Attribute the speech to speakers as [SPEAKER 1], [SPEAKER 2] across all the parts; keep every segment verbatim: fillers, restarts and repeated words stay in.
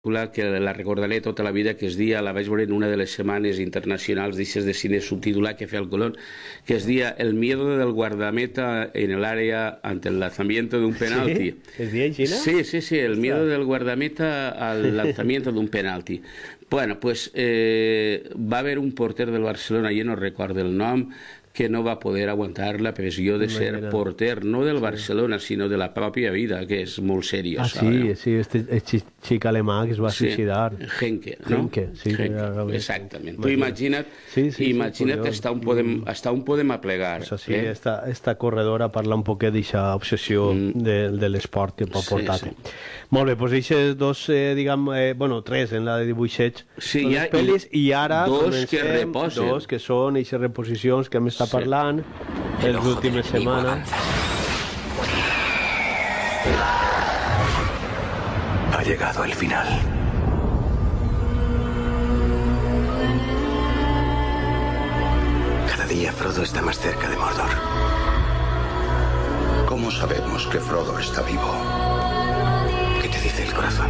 [SPEAKER 1] que la recordaré tota la vida, que es dia, la vaig veure en una de les setmanes internacionals d'eixes de cine subtitulat que feia el Colón, que es dia El miedo del guardameta en el área ante el lanzamiento de un penalti.
[SPEAKER 2] ¿Sí? ¿Es dia així, no?
[SPEAKER 1] Sí, sí, sí, el miedo del guardameta al lanzamiento de un penalti. Bueno, pues eh, va haver un porter del Barcelona, jo no recordo el nom, que no va poder aguantar la pressió de ser porter, no del Barcelona, sinó de la pròpia vida, que és molt seriós.
[SPEAKER 2] Ah, sí, sí, este xic alemà que es va suïcidar.
[SPEAKER 1] Henke, no?
[SPEAKER 2] Henke, sí.
[SPEAKER 1] Exactament. Tu imagina't, imagina't hasta on podem aplegar.
[SPEAKER 2] Això sí, esta corredora parla un poquet d'aquesta obsessió de l'esport que pot portar. Molt bé, doncs aquestes dos, diguem, bueno, tres en la de dibuixets, les pel·lis, i ara comencem dos que són aquestes reposicions que hem estat parlant en les últimes setmanes.
[SPEAKER 3] Ha llegado el final. Cada día Frodo está más cerca de Mordor. ¿Cómo sabemos que Frodo está vivo? ¿Qué te dice el corazón?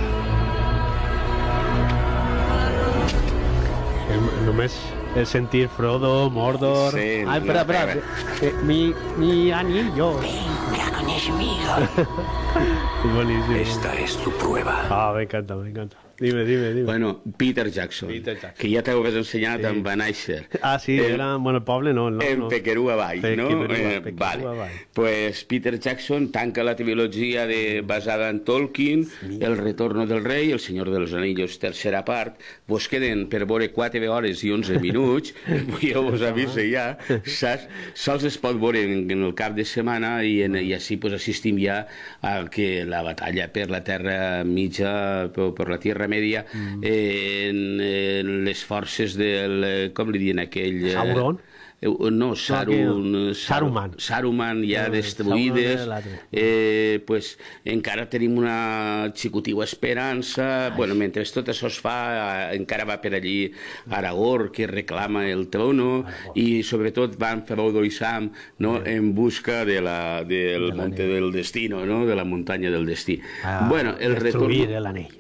[SPEAKER 2] Només el sentir Frodo, Mordor...
[SPEAKER 1] Sí,
[SPEAKER 2] ah, espera, espera. Eh, mi, mi anillo.
[SPEAKER 3] Venga conmigo.
[SPEAKER 2] Buenísimo.
[SPEAKER 3] Esta es tu prueba.
[SPEAKER 2] Ah, me encanta, me encanta. Dime, dime, dime.
[SPEAKER 1] Bueno, Peter Jackson,
[SPEAKER 2] Peter Jackson.
[SPEAKER 1] que ja t'ho has ensenyat, sí. En va néixer.
[SPEAKER 2] Ah, sí,
[SPEAKER 1] eh,
[SPEAKER 2] era, bueno, el poble no. no
[SPEAKER 1] en
[SPEAKER 2] no.
[SPEAKER 1] Pequerú avall,
[SPEAKER 2] Pequerú,
[SPEAKER 1] no?
[SPEAKER 2] Pequerú,
[SPEAKER 1] Eh,
[SPEAKER 2] Pequerú
[SPEAKER 1] vale.
[SPEAKER 2] avall.
[SPEAKER 1] Pues Peter Jackson tanca la trilogia de, basada en Tolkien, Mira. El retorno del rei, El senyor dels anillos, tercera part, vos queden per veure quatre hores i onze minuts, jo vos aviso ja, saps? Sols es pot veure en, en el cap de setmana i, en, i així pues, assistim ja a que la batalla per la terra mitja, per, per la Tierra Media, mm. en, en les forces del, com li diuen aquell...
[SPEAKER 2] Sauron?
[SPEAKER 1] No, Sarum,
[SPEAKER 2] Saruman.
[SPEAKER 1] Saruman ja no, destruïdes. Eh, pues, encara tenim una xicotiua esperança. Ai. Bueno, mentre tot això es fa, encara va per allí Aragorn, que reclama el trono, Ai, i sobretot van Frodo i Sam, no, sí. en busca de la, del de monte del destino, no, de la muntanya del destí.
[SPEAKER 2] Ah,
[SPEAKER 1] bueno, el
[SPEAKER 2] destruir
[SPEAKER 1] retorno...
[SPEAKER 2] l'anell.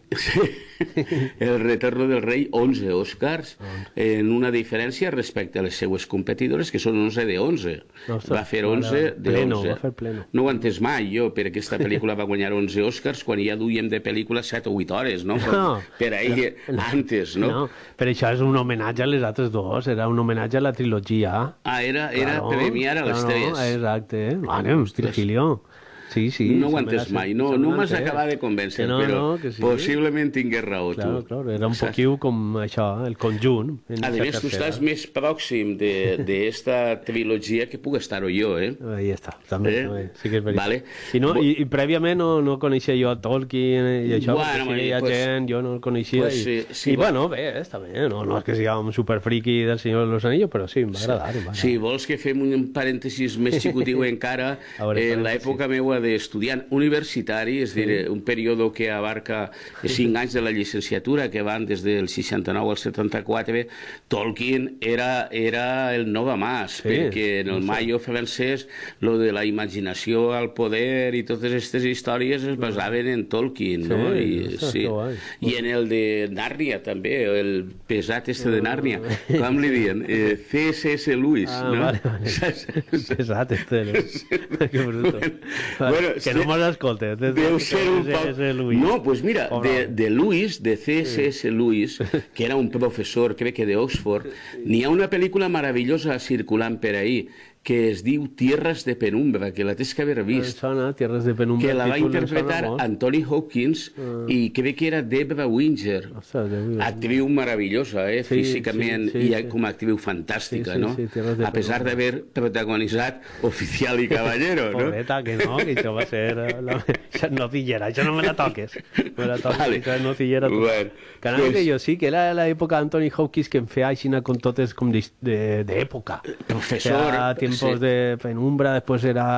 [SPEAKER 1] El retorno del rei, onze Oscars, en una diferència respecte a les seues competidores, que són onze de onze. No, va fer onze de onze.
[SPEAKER 2] Va fer pleno.
[SPEAKER 1] No ho he entès mai, jo, perquè aquesta pel·lícula va guanyar onze Oscars quan ja duíem de pel·lícula set o vuit hores, no? Per,
[SPEAKER 2] no,
[SPEAKER 1] per ahir, no, antes, no?
[SPEAKER 2] No, per això és un homenatge a les altres dues, era un homenatge a la trilogia.
[SPEAKER 1] Ah, era, era
[SPEAKER 2] claro,
[SPEAKER 1] premiar a les
[SPEAKER 2] claro,
[SPEAKER 1] tres.
[SPEAKER 2] Exacte, vale, un trifilió. Sí, sí.
[SPEAKER 1] No ho he entès mai, no, no m'has acabat de convèncer, no, però no, sí. Possiblement tingués raó,
[SPEAKER 2] claro,
[SPEAKER 1] tu.
[SPEAKER 2] Claro, era un poquiu com això, el conjunt.
[SPEAKER 1] A més, tu estàs més pròxim d'esta trilogia que puc estar-ho jo, eh?
[SPEAKER 2] Ahí està, també, eh? també. Sí que és veritat.
[SPEAKER 1] Vale.
[SPEAKER 2] I, no, i, I prèviament no, no coneixia jo a Tolkien i això,
[SPEAKER 1] bueno,
[SPEAKER 2] perquè sí, hi ha pues, gent, jo no el coneixia.
[SPEAKER 1] Pues, sí,
[SPEAKER 2] i,
[SPEAKER 1] sí,
[SPEAKER 2] i bueno, bé, està bé, no, no és que siguem superfriqui del Senyor de los Anillos, però sí, em va agradar.
[SPEAKER 1] Sí, sí, vols que fem un parèntesis més xicotiu encara, en l'època meua d'estudiant universitari, és sí. dir, un període que abarca cinc anys de la llicenciatura, que van des del seixanta-nou al setanta-quatre, Tolkien era, era el Nova Mas, sí, perquè en el Mayo francès lo de la imaginació al poder i totes aquestes històries es basaven en Tolkien, sí, no? I, sí. I en el de Nàrnia també, el pesat este de Nàrnia, com li diuen? Eh, C S S Lewis,
[SPEAKER 2] ah,
[SPEAKER 1] no?
[SPEAKER 2] Vale, vale. Pesat este, no? Que bruto.
[SPEAKER 1] Bueno, bueno,
[SPEAKER 2] que no m'ho escolta.
[SPEAKER 1] Deu ser un poc... No, doncs pues mira, de, de Lewis, de C S S Lewis, que era un professor, crec que d'Oxford, n'hi ha una pel·lícula meravellosa circulant per ahir, que es diu Tierras de Penumbra, que la tens que haver vist.
[SPEAKER 2] Sona, Tierras de Penumbra.
[SPEAKER 1] Que la va interpretar Anthony Hopkins uh. i crec que era Debra Winger. Actriu meravellosa, eh? Sí, físicament, sí, sí, i com a actriu fantàstica, sí, sí, no? Sí, sí, a pesar d'haver protagonitzat Oficial i Caballero, no?
[SPEAKER 2] Pobreta, que no, que això va ser la... nocillera, això no me la toques. Me la toques, vale. Això és nocillera. Bueno, Canal pues... que jo sí, que era l'època d'Anthony Hopkins que em feia així com totes com d'època.
[SPEAKER 1] Professor...
[SPEAKER 2] Tiempos sí. de Penumbra, después era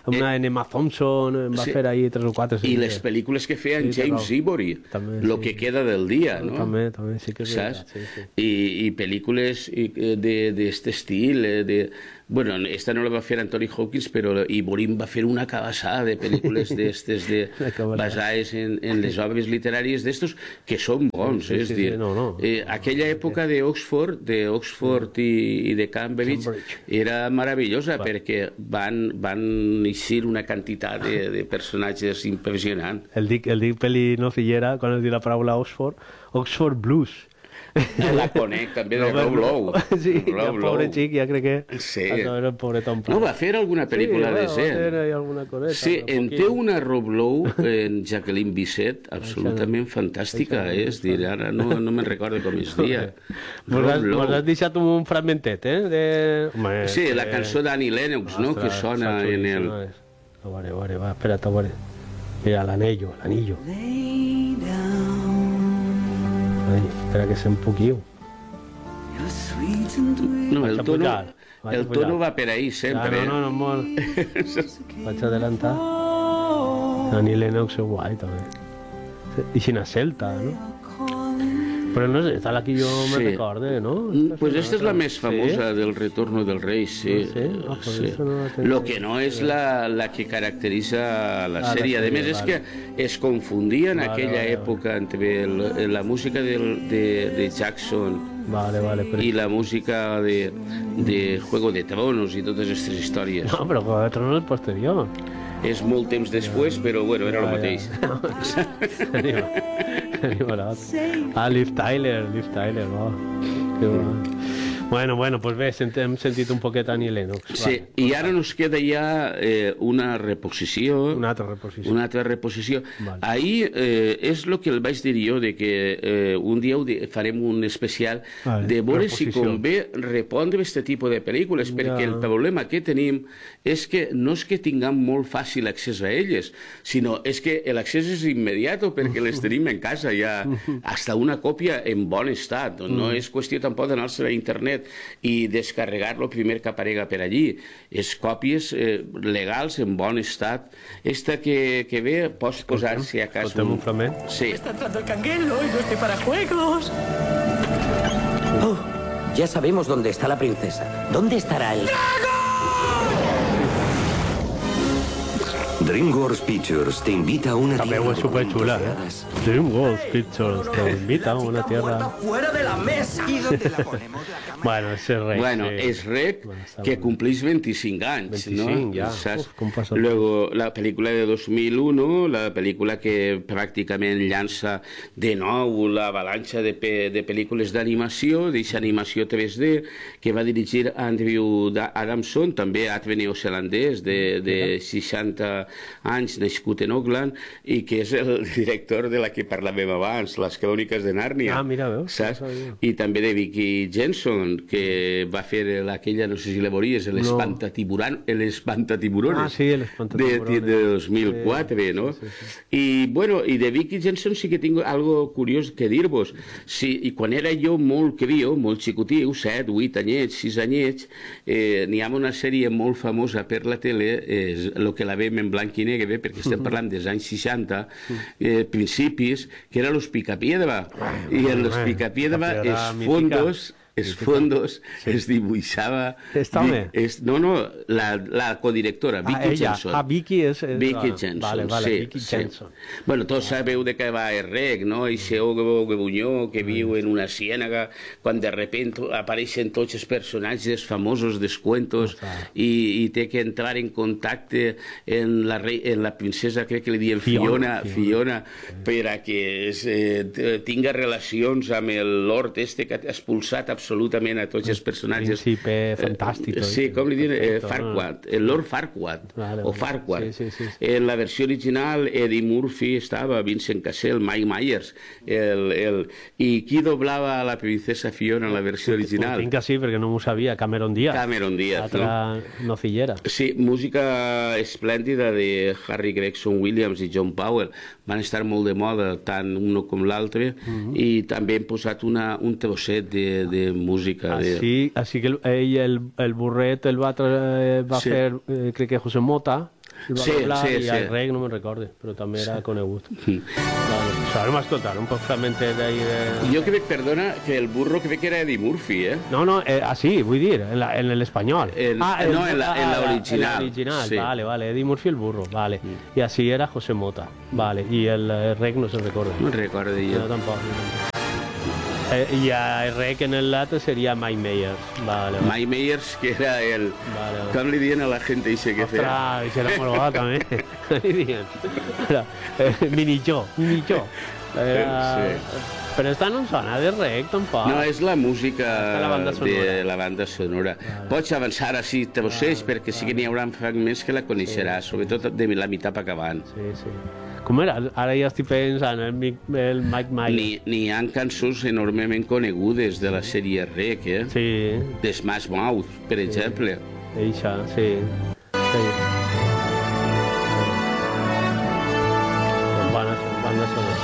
[SPEAKER 2] una en Emma Thompson, va fer ahí tres o quatre.
[SPEAKER 1] I les pel·lícules que feia en James Ivory, Lo que queda del dia, no?
[SPEAKER 2] També, també, sí que és veritat.
[SPEAKER 1] I pel·lícules d'aquest estil, de... Bueno, esta no la va fer Anthony Hopkins, però Ivory va fer una cabassada de pel·lícules d'estes basades en les obres literàries d'estos que són bons, és dir, aquella època d'Oxford, d'Oxford i de Cambridge era meravellosa perquè van eixir una quantitat de personatges impressionant.
[SPEAKER 2] El dic pel·li nocillera, quan es diu la paraula Oxford, Oxford Blues.
[SPEAKER 1] La conec també de Rob Lowe.
[SPEAKER 2] Sí, el pobre xic, ja crec que el pobre Tom Pratt.
[SPEAKER 1] No, va fer alguna pel·lícula decent. Sí, en té una Rob Lowe, en Jacqueline Bisset, absolutament fantàstica, és dir, ara no me'n recordo com es dia.
[SPEAKER 2] Mos has deixat un fragmentet, eh?
[SPEAKER 1] Sí, la cançó d'Annie Lennox, no?, que sona en el...
[SPEAKER 2] A veure, a veure, va, espera't, a veure. Mira, l'anello, l'anillo. Ai, espera que s'empuquiu.
[SPEAKER 1] No, el tono, el tono va per ahí sempre.
[SPEAKER 2] No, no, no, molt. Vaig adelantar. Annie Lennox és guai, també. I xina celta, no? Però no sé, tal aquí jo me recorde, ¿no?
[SPEAKER 1] Pues esta es la més famosa del Retorno del Rei, sí. Lo que no és la que caracteritza la sèrie. A més, és que es confundia en aquella època entre la música de Jackson i la música de Juego de Tronos i totes aquestes històries.
[SPEAKER 2] No, però Juego de Tronos és posterior.
[SPEAKER 1] És molt temps després, però bueno, era el mateix.
[SPEAKER 2] Ah, Liv Tyler, Liv Tyler, oh. Que bo. Bueno, bueno, pues bé, hem sentit un poquet Annie Lennox.
[SPEAKER 1] Sí, i ara nos queda ja una reposició.
[SPEAKER 2] Una altra reposició.
[SPEAKER 1] Una altra reposició. Ahir és el que el vaig dir jo, de que un dia farem un especial de veure si convé repondre aquest tipus de pel·lícules, perquè el problema que tenim és que no és que tinguem molt fàcil accés a elles, sinó és que l'accés és immediat perquè les tenim en casa ja, hasta una còpia en bon estat. No és qüestió tampoc d'anar-se a internet i descarregar-lo primer que aparega per allí. És còpies legals en bon estat. Esta que ve, pots posar si a cas
[SPEAKER 2] un fragment.
[SPEAKER 1] Sí.
[SPEAKER 4] Está entrando el canguelo y no estoy para juegos.
[SPEAKER 5] Oh, ya sabemos dónde está la princesa. ¿Dónde estará el ¡Drago!
[SPEAKER 3] DreamWorks Pictures te invita a una
[SPEAKER 2] tierra. También es súper chula, ¿eh? DreamWorks Pictures te invita a una tierra.
[SPEAKER 4] ¡Fuera de la mesa!
[SPEAKER 5] ¿Y dónde la ponemos?
[SPEAKER 2] Bueno, és Rec.
[SPEAKER 1] Bueno, és Rec que compleix vint-i-cinc anys, no?
[SPEAKER 2] vint-i-cinc, ja. Uf, com passa.
[SPEAKER 1] Luego, la pel·lícula de dos mil u, la pel·lícula que pràcticament llança de nou l'avalanxa de, de pel·lícules d'animació, d'aquesta animació tres D, que va dirigir Andrew Adamson, també altre neozelandès de seixanta anys, nascut en Auckland, i que és el director de la que parlàvem abans, Les Cròniques de Nàrnia.
[SPEAKER 2] Ah, mira, veus?
[SPEAKER 1] Saps? I també de Vicky Jenson, que va fer aquella, no sé si la veuries, l'Espantatiburones.
[SPEAKER 2] Ah, sí, l'Espantatiburones.
[SPEAKER 1] De dos mil quatre, no? I, bueno, i de Vicky Jenson sí que tinc algo curiós que dir-vos. I quan era jo molt crió, molt xicotiu, set, vuit anyets, sis anyets, n'hi ha una sèrie molt famosa per la tele, el que la veiem en blanc i negre, perquè estem parlant dels anys seixanta, principis, que era Los Picapiedra. I en Los Picapiedra els fondos... els fondos es dibuixava...
[SPEAKER 2] Està bé?
[SPEAKER 1] No, no, la codirectora, Vicky Jenson.
[SPEAKER 2] Ah, Vicky és...
[SPEAKER 1] Vicky Jenson,
[SPEAKER 2] vale, vale, Vicky Jenson.
[SPEAKER 1] Bueno, tots sabeu de què va el Rec, no? I se Ogre Bunyó, que viu en una ciénaga, quan de repente apareixen tots els personatges famosos dels cuentos i té que entrar en contacte en la princesa, crec que li diuen Fiona, Fiona, per a que tinga relacions amb el Lord este que ha expulsat absolutament a tots els personatges.
[SPEAKER 2] Príncipe fantàstic.
[SPEAKER 1] Sí, com li diuen? Farquaad, el Lord Farquaad, o Farquaad. En la versió original, Eddie Murphy estava, Vincent Cassel, Mike Myers, i qui doblava a la princesa Fiona en la versió original?
[SPEAKER 2] Tinc que sí, perquè no m'ho sabia, Cameron Diaz.
[SPEAKER 1] Cameron Diaz,
[SPEAKER 2] no? Altra nocillera.
[SPEAKER 1] Sí, música esplèndida de Harry Gregson Williams i John Powell. Van estar molt de moda, tant un com l'altre, i també hem posat un trosset de música.
[SPEAKER 2] Així que ell, el burret, el va fer, crec que José Mota, sí, sí, i el rec no me'n recordo, però també era conegut. Ara m'escoltar un poc fragmentet d'ahir de...
[SPEAKER 1] Jo crec, perdona, que el burro crec que era Eddie Murphy, eh?
[SPEAKER 2] No, no, ah, sí, vull dir, en l'espanyol.
[SPEAKER 1] Ah, no, en l'original.
[SPEAKER 2] En l'original, vale, vale, Eddie Murphy el burro, vale. I així era José Mota, vale, i el rec no se'n recorda.
[SPEAKER 1] No recordo jo.
[SPEAKER 2] No, tampoc. Eh, I el rec en el lato seria Mike Myers. Vale, vale.
[SPEAKER 1] Mike Myers, que era el...
[SPEAKER 2] Vale, vale.
[SPEAKER 1] Com li diuen a la gent això que feia?
[SPEAKER 2] Ostres, això era molt bo, també. Li diuen. Eh, Minichó, Minichó. Era... Sí. Però esta no em sona de rec, tampoc.
[SPEAKER 1] No, és la música
[SPEAKER 2] la banda
[SPEAKER 1] de la banda sonora. Vale. Pots avançar així, te voceix, vale, perquè sí que n'hi haurà fragments que la coneixeràs, sí, sobretot de la meitat per acabant.
[SPEAKER 2] Sí, sí. Com era? Ara ja estic pensant, el, el Mike Myers.
[SPEAKER 1] N'hi ha cançons enormement conegudes de la sèrie rec, eh?
[SPEAKER 2] Sí.
[SPEAKER 1] De Smash Mouth, per sí, exemple.
[SPEAKER 2] Eixa, sí. Sí. Banda, banda sonora.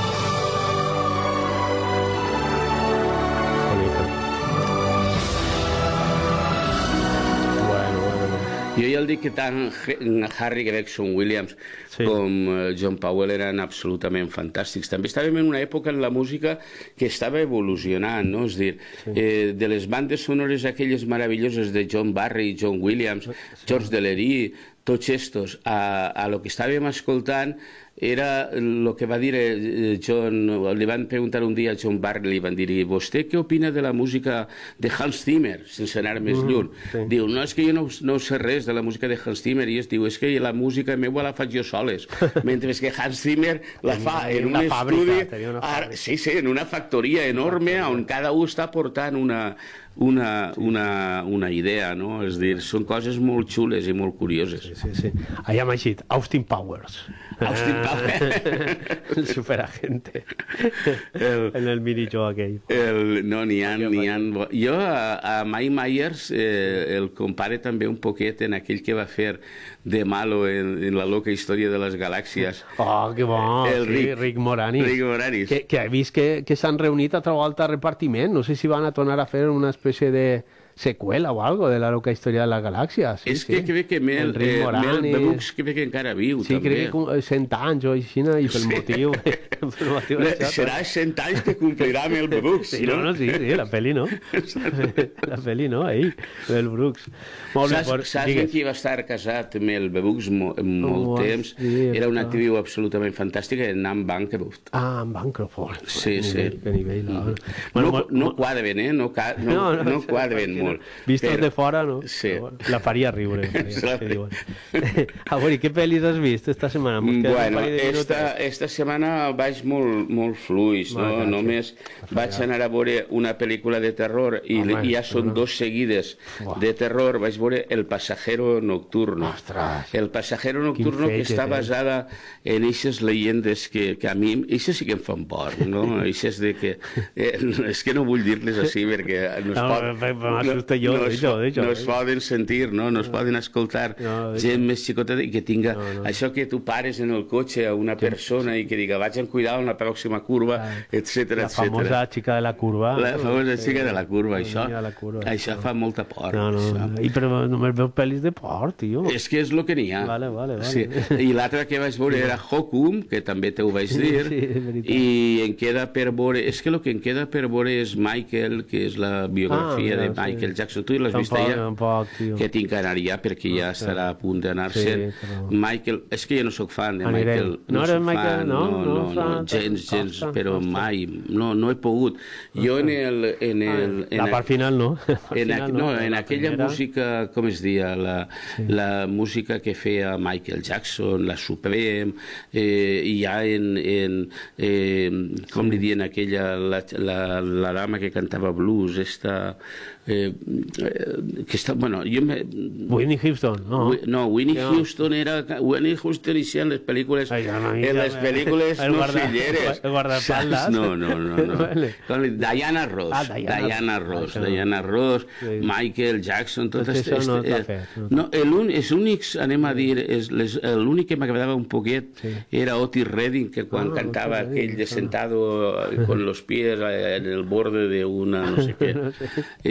[SPEAKER 1] Jo ja el dic que tant Harry Gregson Williams sí, com John Powell eren absolutament fantàstics. També estàvem en una època en la música que estava evolucionant, no? És dir, sí, eh, de les bandes sonores aquelles meravelloses de John Barry, John Williams, sí, George Delery, tots estos, a, a lo que estàvem escoltant era el que va dir John, li van preguntar un dia a John Barry, li van dir, vostè què opina de la música de Hans Zimmer, sense anar més lluny? Mm, sí. Diu, no, és que jo no, no sé res de la música de Hans Zimmer, i es diu, és que la música meua la faig jo soles, mentre que Hans Zimmer la fa en un estudi, sí, sí, en una factoria enorme on cada un està portant una... Una, una, una idea, no? És dir, són coses molt xules i molt curioses.
[SPEAKER 2] Sí, sí, sí. Allà m'ha eixit, Austin Powers.
[SPEAKER 1] Austin Powers.
[SPEAKER 2] El superagente. El, en el minijoc aquell.
[SPEAKER 1] El, no, n'hi ha, n'hi ha... Jo a, a Mike Myers eh, el compare també un poquet en aquell que va fer de malo en, en la loca història de les galàxies.
[SPEAKER 2] Oh, que bo!
[SPEAKER 1] El Rick,
[SPEAKER 2] sí, Rick Moranis.
[SPEAKER 1] Rick Moranis.
[SPEAKER 2] Que, que he vist que, que s'han reunit a trobar altre repartiment. No sé si van a tornar a fer una especie de secuela o algo de la loca història de la galàxia. Sí,
[SPEAKER 1] és
[SPEAKER 2] sí.
[SPEAKER 1] que crec que Mel, eh, Mel Brooks crec que encara viu,
[SPEAKER 2] sí,
[SPEAKER 1] també.
[SPEAKER 2] Sí, crec que cent anys o així, i pel sí, motiu... pel motiu
[SPEAKER 1] serà cent anys que complirà Mel Brooks,
[SPEAKER 2] sí, no? No, sí, sí, la pel·li no. La pel·li no, ahí, Mel Brooks.
[SPEAKER 1] Molt saps, per... saps amb qui va estar casat Mel Brooks molt, molt oh, temps? Sí, era una actriu absolutament fantàstica, Anne Bancroft.
[SPEAKER 2] Ah, Anne Bancroft.
[SPEAKER 1] Sí, sí.
[SPEAKER 2] Que nivell, no.
[SPEAKER 1] Bueno, no, no quadren, eh? No, ca... no, no, no, no quadren molt.
[SPEAKER 2] Vistos però... de fora, no?
[SPEAKER 1] Sí.
[SPEAKER 2] La faria riure. Faria, que diuen. A veure, què pel·lis has vist esta setmana?
[SPEAKER 1] Bueno, esta, esta setmana vaig molt, molt fluix, no? Bueno, només sí, vaig anar a veure una pel·lícula de terror i home, ja són no. dos seguides Uah. de terror. Vaig veure El pasajero nocturno.
[SPEAKER 2] Ostres.
[SPEAKER 1] El pasajero nocturno que està basada en eixes llegendes que, que a mi, eixes sí que em fan por, no? Eixes de que... Eh, és que no vull dir-les així perquè no es pot...
[SPEAKER 2] No, jo, no, es,
[SPEAKER 1] jo, jo, no es poden sentir, no? No es poden escoltar no, gent més xicoteta i que tinga no, no. això que tu pares en el cotxe a una persona i que diga vaig amb cuidado en la pròxima curva, etcètera,
[SPEAKER 2] la famosa etcètera. Xica de la curva.
[SPEAKER 1] La famosa sí, xica de la curva, això,
[SPEAKER 2] la curva,
[SPEAKER 1] això no. fa molta por.
[SPEAKER 2] No, no, no. I però només veu pel·lis de por, tio.
[SPEAKER 1] És que és el que n'hi ha.
[SPEAKER 2] Vale, vale, vale.
[SPEAKER 1] Sí. I l'altra que vaig veure era Hokum, que també te ho vaig dir, sí, i en queda per veure, és que el que en queda per veure és Michael, que és la biografia ah, de Michael sí. Jackson. Tu l'has vist ja?
[SPEAKER 2] Tampoc, tio.
[SPEAKER 1] Que tinc que anar ja perquè ja estarà a punt d'anar-se'n. Sí, però... Michael, és que jo no sóc fan de Michael.
[SPEAKER 2] No, no eres Michael,
[SPEAKER 1] fan,
[SPEAKER 2] no?
[SPEAKER 1] No, no, no, no gens, gens, però mai. No, no he pogut. Jo en el... En el en
[SPEAKER 2] la part final no.
[SPEAKER 1] En, a, no, en aquella música, com es dia, la, sí. la música que feia Michael Jackson, la Supreme, eh, i ja en, en eh, com li diuen aquella, la, la, la dama que cantava blues, esta... Eh, que està, bueno, jo me...
[SPEAKER 2] Whitney Houston, no?
[SPEAKER 1] No, Whitney no. Houston era... Whitney Houston hacía en les pel·lícules... Ay, no, en les pel·lícules no filleres.
[SPEAKER 2] El guardaespaldas.
[SPEAKER 1] No, no, no. no. Vale. Diana Ross. Ah, Diana, Diana Ross. Ah, Diana Ross, sí. Michael Jackson, tot
[SPEAKER 2] este...
[SPEAKER 1] Això no
[SPEAKER 2] eh, fet, no.
[SPEAKER 1] no, els únics, anem a dir, l'únic que m'agradava un poquet sí. era Otis Redding, que quan ah, cantava Otis aquell de sentado con los pies en el borde de una no sé què. no sé. Eh, i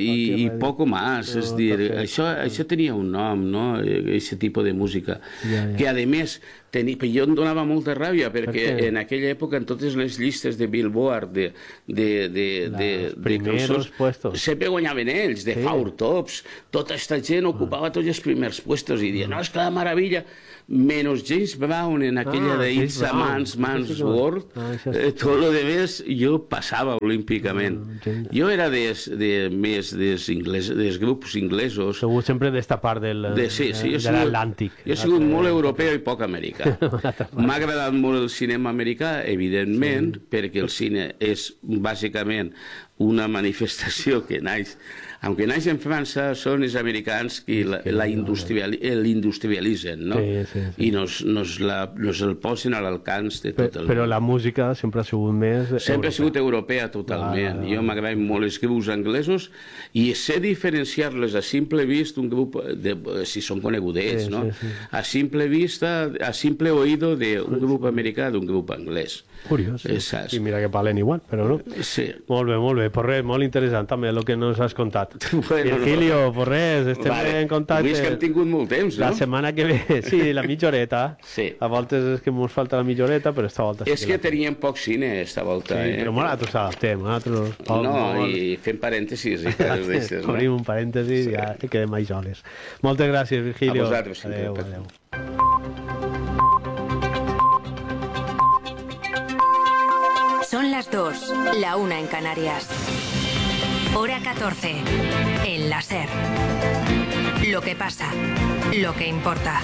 [SPEAKER 1] i, i poco más, no, és dir, això, això tenia un nom, no?, aquest tipus de música, ja, ja. que a més tenia, jo em donava molta ràbia perquè per en aquella època en totes les llistes de Billboard de, de, de, de, de cançons sempre guanyaven ells, de sí. Four Tops, tota aquesta gent ocupava ah. tots els primers puestos i deia, no, és que la meravella, menos James Brown en aquella ah, de It's a Man's Man's World, ah, eh, tot lo demés jo passava olímpicament. Ah, jo era des, de, més dels, ingles, dels grups inglesos.
[SPEAKER 2] Segur sempre d'esta part del,
[SPEAKER 1] de, sí, sí,
[SPEAKER 2] de l'Atlàntic.
[SPEAKER 1] Jo he sigut molt europeu i poc americà. M'ha agradat molt el cinema americà, evidentment, sí. perquè el cine és bàsicament una manifestació que naix, aunque naix en França, són els americans que l'industrialitzen, no? Sí, sí, sí. I nos, nos, la, nos el posen a l'alcance de tot el
[SPEAKER 2] món. Però la música sempre ha sigut més
[SPEAKER 1] sempre europea. Ha sigut europea, totalment. Ah, jo m'agraden molt els grups anglesos i sé diferenciar-les a simple vista, un grup, de, si són conegudets, sí, no? Sí, sí. A simple vista, a simple oído d'un grup americà d'un grup anglès.
[SPEAKER 2] Curiós, sí.
[SPEAKER 1] Saps?
[SPEAKER 2] I mira que parlen igual, però no?
[SPEAKER 1] Sí.
[SPEAKER 2] Molt bé, molt bé. Pues res, molt interessant també el que nos has contat.
[SPEAKER 1] Bueno,
[SPEAKER 2] Virgilio, no. pues res, estem vale. en contacte.
[SPEAKER 1] Avui és que hem tingut molt temps, no?
[SPEAKER 2] La setmana que ve, sí, la mitja horeta.
[SPEAKER 1] Sí.
[SPEAKER 2] A voltes és que ens falta la mitja horeta, però esta volta...
[SPEAKER 1] És sí que, que teníem poc cine, esta volta.
[SPEAKER 2] Sí,
[SPEAKER 1] eh?
[SPEAKER 2] però nosaltres adaptem, nosaltres...
[SPEAKER 1] No, molt... i fem parèntesis. I deixes, no?
[SPEAKER 2] Obrim un parèntesis i sí. ja quedem mai soles. Moltes gràcies, Virgilio.
[SPEAKER 1] A vosaltres.
[SPEAKER 2] Adéu, adéu.
[SPEAKER 6] Son las dos, la una en Canarias. Hora catorce, en la SER. Lo que pasa, lo que importa.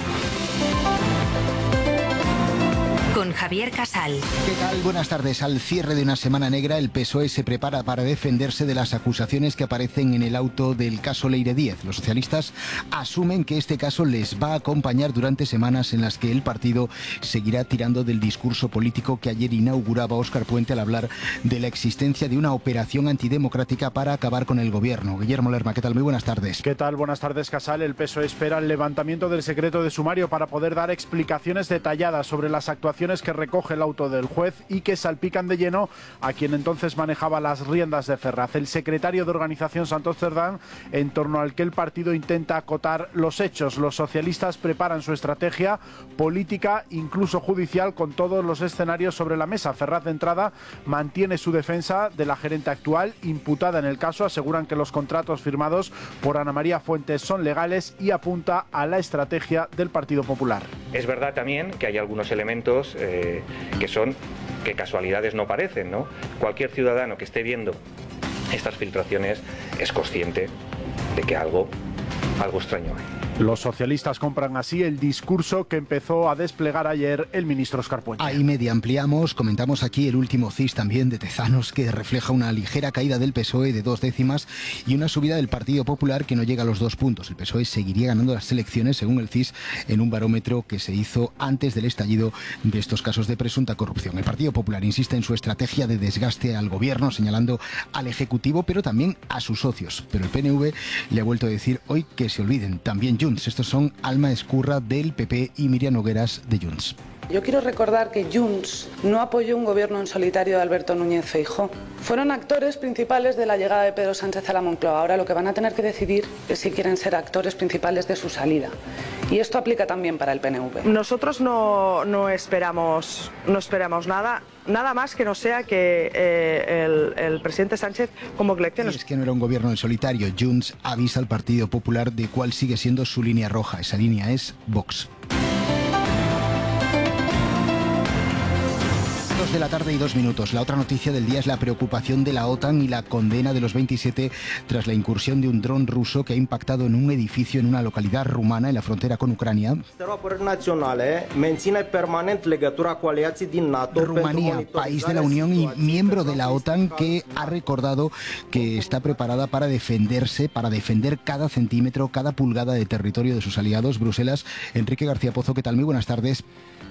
[SPEAKER 6] Con Javier Casal.
[SPEAKER 7] ¿Qué tal? Buenas tardes. Al cierre de una semana negra, el P S O E se prepara para defenderse de las acusaciones que aparecen en el auto del caso Leire Díez. Los socialistas asumen que este caso les va a acompañar durante semanas en las que el partido seguirá tirando del discurso político que ayer inauguraba Óscar Puente al hablar de la existencia de una operación antidemocrática para acabar con el gobierno. Guillermo Lerma, ¿qué tal? Muy buenas tardes.
[SPEAKER 8] ¿Qué tal? Buenas tardes, Casal. El P S O E espera el levantamiento del secreto de sumario para poder dar explicaciones detalladas sobre las actuaciones que recoge el auto del juez y que salpican de lleno a quien entonces manejaba las riendas de Ferraz, el secretario de Organización Santos Cerdán, en torno al que el partido intenta acotar los hechos. Los socialistas preparan su estrategia política, incluso judicial, con todos los escenarios sobre la mesa. Ferraz, de entrada, mantiene su defensa de la gerente actual, imputada en el caso. Aseguran que los contratos firmados por Ana María Fuentes son legales y apunta a la estrategia del Partido Popular.
[SPEAKER 9] Es verdad también que hay algunos elementos Eh, que son, que casualidades no parecen, ¿no? Cualquier ciudadano que esté viendo estas filtraciones es consciente de que algo, algo extraño hay.
[SPEAKER 8] Los socialistas compran así el discurso que empezó a desplegar ayer el ministro Óscar Puente.
[SPEAKER 7] Ahí media ampliamos, comentamos aquí el último C I S también de Tezanos, que refleja una ligera caída del P S O E de dos décimas y una subida del Partido Popular que no llega a los dos puntos. El P S O E seguiría ganando las elecciones, según el C I S, en un barómetro que se hizo antes del estallido de estos casos de presunta corrupción. El Partido Popular insiste en su estrategia de desgaste al gobierno, señalando al Ejecutivo, pero también a sus socios. Pero el P N V le ha vuelto a decir hoy que se olviden, también Junts. Estos son Alma Escurra del P P y Miriam Nogueras de Junts.
[SPEAKER 10] Yo quiero recordar que Junts no apoyó un gobierno en solitario de Alberto Núñez Feijóo. Fueron actores principales de la llegada de Pedro Sánchez a la Moncloa. Ahora lo que van a tener que decidir es si quieren ser actores principales de su salida. Y esto aplica también para el P N V.
[SPEAKER 11] Nosotros no, no, esperamos, no esperamos nada. Nada más que no sea que eh, el, el presidente Sánchez convoque elecciones.
[SPEAKER 7] Y es que no era un gobierno en solitario. Junts avisa al Partido Popular de cuál sigue siendo su línea roja. Esa línea es Vox. Dos de la tarde y dos minutos. La otra noticia del día es la preocupación de la OTAN y la condena de los veintisiete tras la incursión de un dron ruso que ha impactado en un edificio en una localidad rumana en la frontera con Ucrania. Rumanía, país de la Unión y miembro de la OTAN, que ha recordado que está preparada para defenderse, para defender cada centímetro, cada pulgada de territorio de sus aliados. Bruselas, Enrique García Pozo, ¿qué tal? Muy buenas tardes.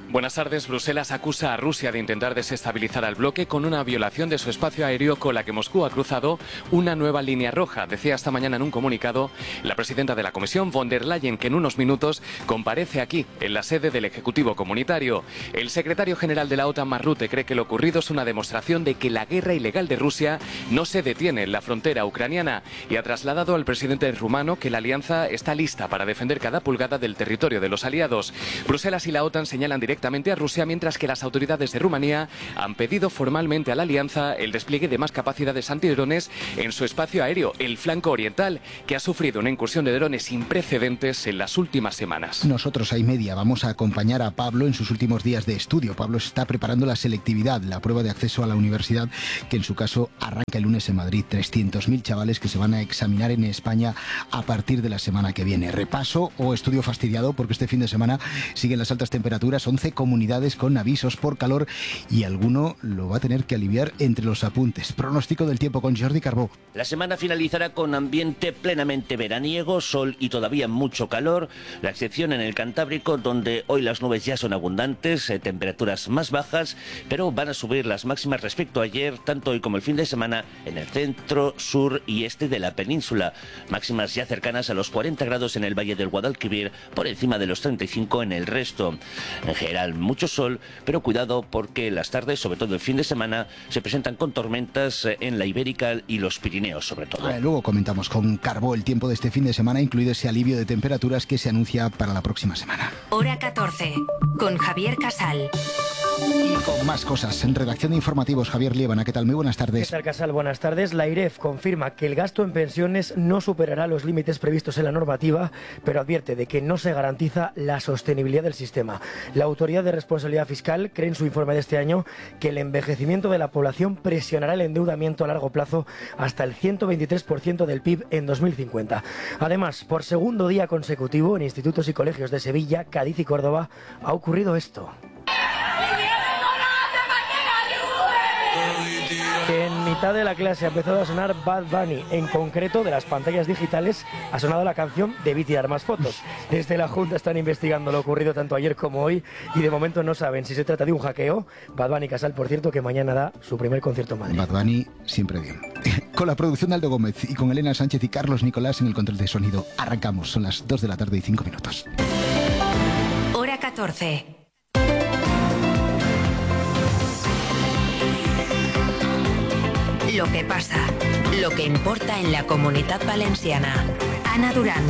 [SPEAKER 12] Buenas tardes. Bruselas acusa a Rusia de intentar desestabilizar al bloque con una violación de su espacio aéreo con la que Moscú ha cruzado una nueva línea roja. Decía esta mañana en un comunicado la presidenta de la Comisión, von der Leyen, que en unos minutos comparece aquí, en la sede del Ejecutivo Comunitario. El secretario general de la OTAN, Mark Rutte, cree que lo ocurrido es una demostración de que la guerra ilegal de Rusia no se detiene en la frontera ucraniana y ha trasladado al presidente rumano que la alianza está lista para defender cada pulgada del territorio de los aliados. Bruselas y la OTAN señalan directamente a Rusia, mientras que las autoridades de Rumanía han pedido formalmente a la alianza el despliegue de más capacidades antidrones en su espacio aéreo, el flanco oriental, que ha sufrido una incursión de drones sin precedentes en las últimas semanas.
[SPEAKER 7] Nosotros, a Media, vamos a acompañar a Pablo en sus últimos días de estudio. Pablo está preparando la selectividad, la prueba de acceso a la universidad, que en su caso arranca el lunes en Madrid. trescientos mil chavales que se van a examinar en España a partir de la semana que viene. Repaso o estudio fastidiado, porque este fin de semana siguen las altas temperaturas, once comunidades con avisos por calor y alguno lo va a tener que aliviar entre los apuntes. Pronóstico del tiempo con Jordi Carbó.
[SPEAKER 13] La semana finalizará con ambiente plenamente veraniego, sol y todavía mucho calor, la excepción en el Cantábrico, donde hoy las nubes ya son abundantes, eh, temperaturas más bajas, pero van a subir las máximas respecto a ayer, tanto hoy como el fin de semana, en el centro, sur y este de la península. Máximas ya cercanas a los cuarenta grados en el Valle del Guadalquivir, por encima de los treinta y cinco en el resto. En general, mucho sol, pero cuidado porque las tardes, sobre todo el fin de semana, se presentan con tormentas en la Ibérica y los Pirineos, sobre todo.
[SPEAKER 7] Vale, luego comentamos con Carbó el tiempo de este fin de semana, incluido ese alivio de temperaturas que se anuncia para la próxima semana.
[SPEAKER 6] Hora catorce, con Javier Casal.
[SPEAKER 7] Y con más cosas, en redacción de informativos, Javier Liébana, ¿qué tal? Muy buenas tardes.
[SPEAKER 14] ¿Qué tal, Casal? Buenas tardes. La IREF confirma que el gasto en pensiones no superará los límites previstos en la normativa, pero advierte de que no se garantiza la sostenibilidad del sistema. La Autoridad de Responsabilidad Fiscal cree en su informe de este año que el envejecimiento de la población presionará el endeudamiento a largo plazo hasta el ciento veintitrés por ciento del P I B en dos mil cincuenta. Además, por segundo día consecutivo en institutos y colegios de Sevilla, Cádiz y Córdoba ha ocurrido esto. Que en mitad de la clase ha empezado a sonar Bad Bunny. En concreto, de las pantallas digitales ha sonado la canción Debí tirar más fotos. Desde la Junta están investigando lo ocurrido tanto ayer como hoy y de momento no saben si se trata de un hackeo. Bad Bunny, Casal, por cierto, que mañana da su primer concierto en Madrid.
[SPEAKER 7] Bad Bunny siempre bien. Con la producción de Aldo Gómez y con Elena Sánchez y Carlos Nicolás en el control de sonido. Arrancamos, son las dos de la tarde y cinco minutos.
[SPEAKER 6] Hora catorce. Lo que pasa, lo que importa en la Comunitat Valenciana. Ana Durán.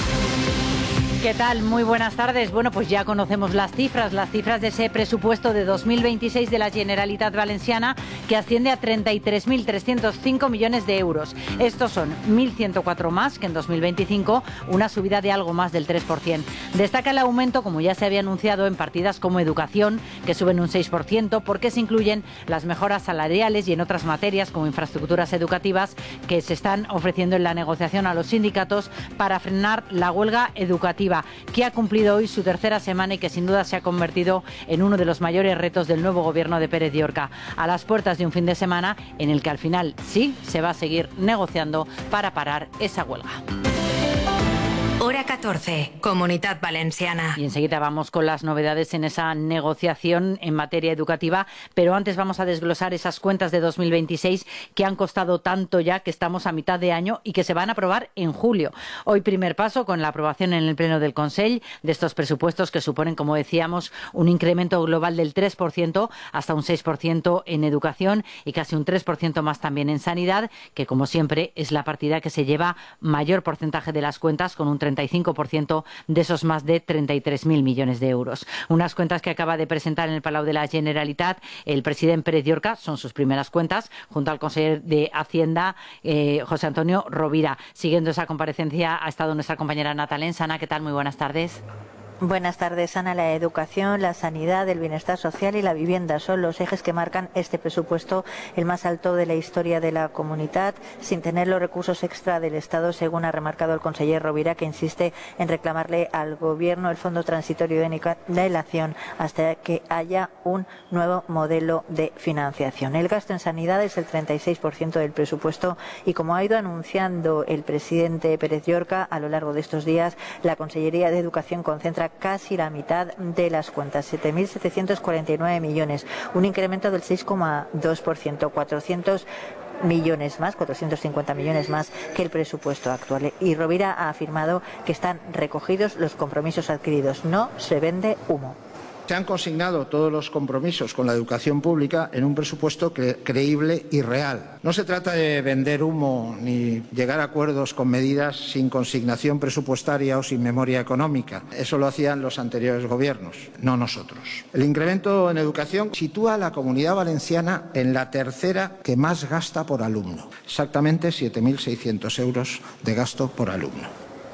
[SPEAKER 15] ¿Qué tal? Muy buenas tardes. Bueno, pues ya conocemos las cifras, las cifras de ese presupuesto de dos mil veintiséis de la Generalitat Valenciana, que asciende a treinta y tres mil trescientos cinco millones de euros. Estos son mil ciento cuatro más que en dos mil veinticinco, una subida de algo más del tres por ciento. Destaca el aumento, como ya se había anunciado, en partidas como educación, que suben un seis por ciento, porque se incluyen las mejoras salariales y en otras materias como infraestructuras educativas que se están ofreciendo en la negociación a los sindicatos para frenar la huelga educativa, que ha cumplido hoy su tercera semana y que sin duda se ha convertido en uno de los mayores retos del nuevo gobierno de Pérez Llorca, a las puertas de un fin de semana en el que al final sí se va a seguir negociando para parar esa huelga.
[SPEAKER 6] Hora catorce, Comunitat Valenciana.
[SPEAKER 15] Y enseguida vamos con las novedades en esa negociación en materia educativa, pero antes vamos a desglosar esas cuentas de dos mil veintiséis que han costado tanto ya, que estamos a mitad de año y que se van a aprobar en julio. Hoy primer paso con la aprobación en el Pleno del Consell de estos presupuestos que suponen, como decíamos, un incremento global del tres por ciento hasta un seis por ciento en educación y casi un tres por ciento más también en sanidad, que como siempre es la partida que se lleva mayor porcentaje de las cuentas, con un treinta y cinco por ciento de esos más de treinta y tres mil millones de euros. Unas cuentas que acaba de presentar en el Palau de la Generalitat el presidente Pérez Llorca, son sus primeras cuentas, junto al consejero de Hacienda, eh, José Antonio Rovira. Siguiendo esa comparecencia ha estado nuestra compañera Natalén. Sana, ¿qué tal? Muy buenas tardes.
[SPEAKER 16] Buenas tardes, Ana. La educación, la sanidad, el bienestar social y la vivienda son los ejes que marcan este presupuesto, el más alto de la historia de la comunidad, sin tener los recursos extra del Estado, según ha remarcado el conseller Rovira, que insiste en reclamarle al Gobierno el Fondo Transitorio de Nivelación hasta que haya un nuevo modelo de financiación. El gasto en sanidad es el treinta y seis por ciento del presupuesto y, como ha ido anunciando el presidente Pérez Llorca a lo largo de estos días, la Consellería de Educación concentra representa casi la mitad de las cuentas, siete mil setecientos cuarenta y nueve millones, un incremento del seis coma dos por ciento, cuatrocientos millones más, cuatrocientos cincuenta millones más que el presupuesto actual. Y Rovira ha afirmado que están recogidos los compromisos adquiridos, no se vende humo.
[SPEAKER 17] Se han consignado todos los compromisos con la educación pública en un presupuesto cre creíble y real. No se trata de vender humo ni llegar a acuerdos con medidas sin consignación presupuestaria o sin memoria económica. Eso lo hacían los anteriores gobiernos, no nosotros. El incremento en educación sitúa a la Comunidad Valenciana en la tercera que más gasta por alumno. Exactamente siete mil seiscientos euros de gasto por alumno.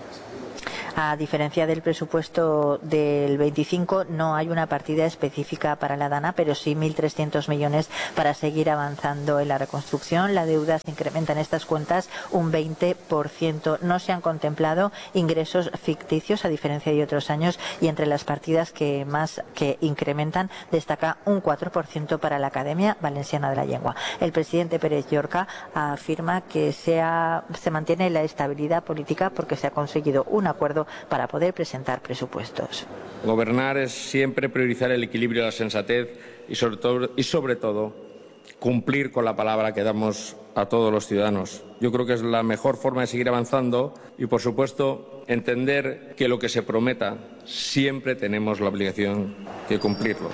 [SPEAKER 16] A diferencia del presupuesto del veinticinco, no hay una partida específica para la DANA, pero sí mil trescientos millones para seguir avanzando en la reconstrucción. La deuda se incrementa en estas cuentas un veinte por ciento. No se han contemplado ingresos ficticios, a diferencia de otros años, y entre las partidas que más que incrementan destaca un cuatro por ciento para la Academia Valenciana de la Lengua. El presidente Pérez Llorca afirma que se, ha, se mantiene la estabilidad política porque se ha conseguido un acuerdo para poder presentar presupuestos.
[SPEAKER 18] Gobernar es siempre priorizar el equilibrio y la sensatez y sobre todo, y sobre todo cumplir con la palabra que damos a todos los ciudadanos. Yo creo que es la mejor forma de seguir avanzando y, por supuesto, entender que lo que se prometa siempre tenemos la obligación de cumplirlo.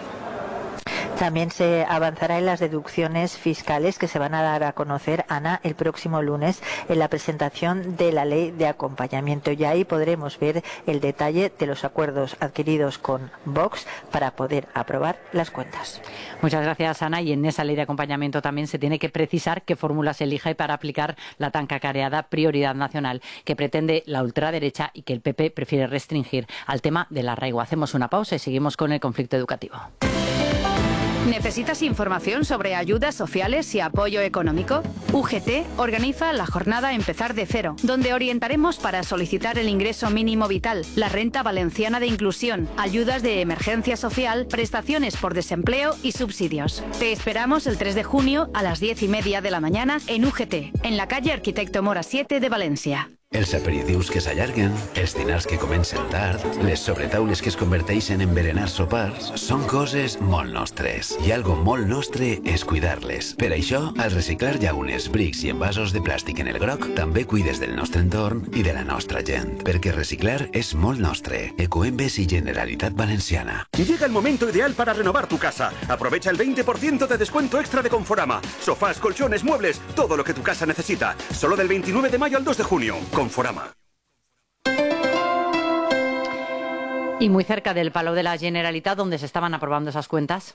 [SPEAKER 16] También se avanzará en las deducciones fiscales que se van a dar a conocer, Ana, el próximo lunes en la presentación de la ley de acompañamiento. Y ahí podremos ver el detalle de los acuerdos adquiridos con Vox para poder aprobar las cuentas.
[SPEAKER 15] Muchas gracias, Ana. Y en esa ley de acompañamiento también se tiene que precisar qué fórmula se elige para aplicar la tan cacareada prioridad nacional que pretende la ultraderecha y que el P P prefiere restringir al tema del arraigo. Hacemos una pausa y seguimos con el conflicto educativo.
[SPEAKER 19] ¿Necesitas información sobre ayudas sociales y apoyo económico? U G T organiza la jornada Empezar de Cero, donde orientaremos para solicitar el ingreso mínimo vital, la renta valenciana de inclusión, ayudas de emergencia social, prestaciones por desempleo y subsidios. Te esperamos el tres de junio a las diez y media de la mañana en U G T, en la calle Arquitecto Mora siete de Valencia.
[SPEAKER 20] Els aperitius que s'allarguen, els dinars que comencen tard, les sobretaules que es converteixen en berenar sopars, són coses molt nostres. I algo molt nostre és cuidar-les. Per això, al reciclar llaunes, brics i envasos de plàstic en el groc, també cuides del nostre entorn i de la nostra gent. Perquè reciclar és molt nostre. Ecoembes i Generalitat Valenciana.
[SPEAKER 21] Llega el momento ideal para renovar tu casa. Aprovecha el veinte por ciento de descuento extra de Conforama. Sofás, colchones, muebles, todo lo que tu casa necesita. Solo del veintinueve de mayo al dos de junio. Conforama.
[SPEAKER 15] Y muy cerca del Palau de la Generalitat, donde se estaban aprobando esas cuentas.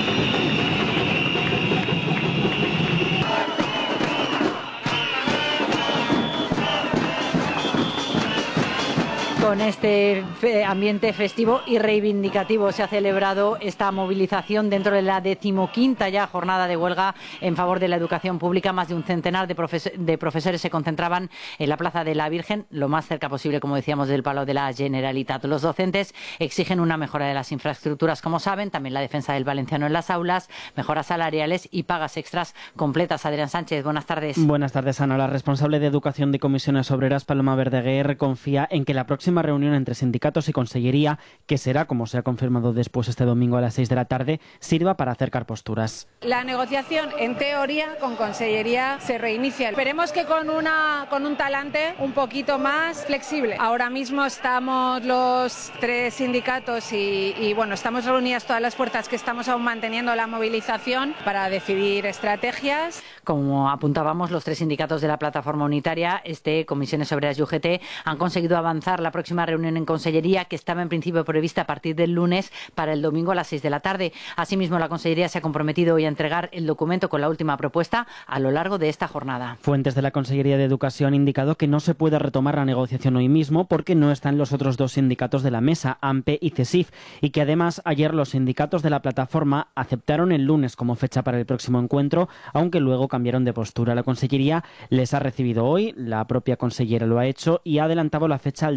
[SPEAKER 15] Con este ambiente festivo y reivindicativo se ha celebrado esta movilización dentro de la decimoquinta ya jornada de huelga en favor de la educación pública. Más de un centenar de, profes de profesores se concentraban en la Plaza de la Virgen, lo más cerca posible, como decíamos, del Palau de la Generalitat. Los docentes exigen una mejora de las infraestructuras, como saben, también la defensa del valenciano en las aulas, mejoras salariales y pagas extras completas. Adrián Sánchez, buenas tardes.
[SPEAKER 22] Buenas tardes, Ana. La responsable de Educación de Comisiones Obreras, Paloma Verdaguer, confía en que la próxima reunión entre sindicatos y Consellería, que será, como se ha confirmado después este domingo a las seis de la tarde, sirva para acercar posturas.
[SPEAKER 23] La negociación, en teoría, con Consellería se reinicia. Esperemos que con, una, con un talante un poquito más flexible. Ahora mismo estamos los tres sindicatos y, y bueno, estamos reunidas todas las fuerzas que estamos aún manteniendo la movilización para decidir estrategias.
[SPEAKER 15] Como apuntábamos, los tres sindicatos de la plataforma unitaria, este, Comisiones Obreras y U G T, han conseguido avanzar la próxima reunión en Consellería, que estaba en principio prevista a partir del lunes para el domingo a las seis de la tarde. Asimismo, la Consellería se ha comprometido hoy a entregar el documento con la última propuesta a lo largo de esta jornada.
[SPEAKER 22] Fuentes de la Consellería de Educación han indicado que no se puede retomar la negociación hoy mismo porque no están los otros dos sindicatos de la mesa, A M P y CESIF, y que además ayer los sindicatos de la plataforma aceptaron el lunes como fecha para el próximo encuentro, aunque luego cambiaron de postura. La Consellería les ha recibido hoy, la propia consellera lo ha hecho y ha adelantado la fecha al domingo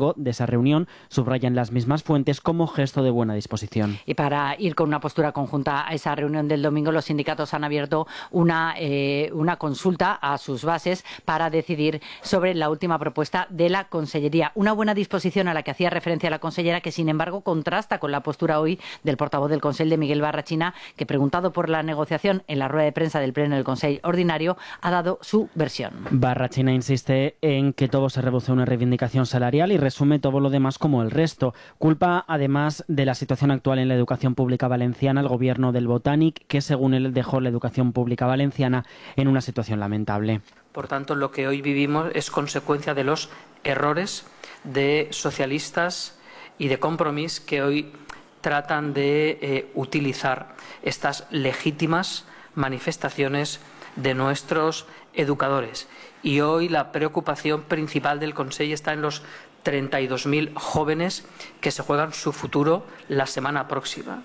[SPEAKER 22] calificó de esa reunión, subrayan las mismas fuentes, como gesto de buena disposición.
[SPEAKER 15] Y para ir con una postura conjunta a esa reunión del domingo, los sindicatos han abierto una, eh, una consulta a sus bases para decidir sobre la última propuesta de la Consellería. Una buena disposición a la que hacía referencia la consellera, que sin embargo contrasta con la postura hoy del portavoz del Consell, de Miguel Barrachina, que, preguntado por la negociación en la rueda de prensa del Pleno del Consell Ordinario, ha dado su versión.
[SPEAKER 22] Barrachina insiste en que todo se reduce a una reivindicación salarial y resume todo lo demás como el resto. Culpa además de la situación actual en la educación pública valenciana al gobierno del Botànic, que según él dejó la educación pública valenciana en una situación lamentable.
[SPEAKER 3] Por tanto, lo que hoy vivimos es consecuencia de los errores de socialistas y de Compromís, que hoy tratan de eh, utilizar estas legítimas manifestaciones de nuestros educadores. Y hoy la preocupación principal del Consell está en los treinta y dos mil jóvenes que se juegan su futuro la semana próxima.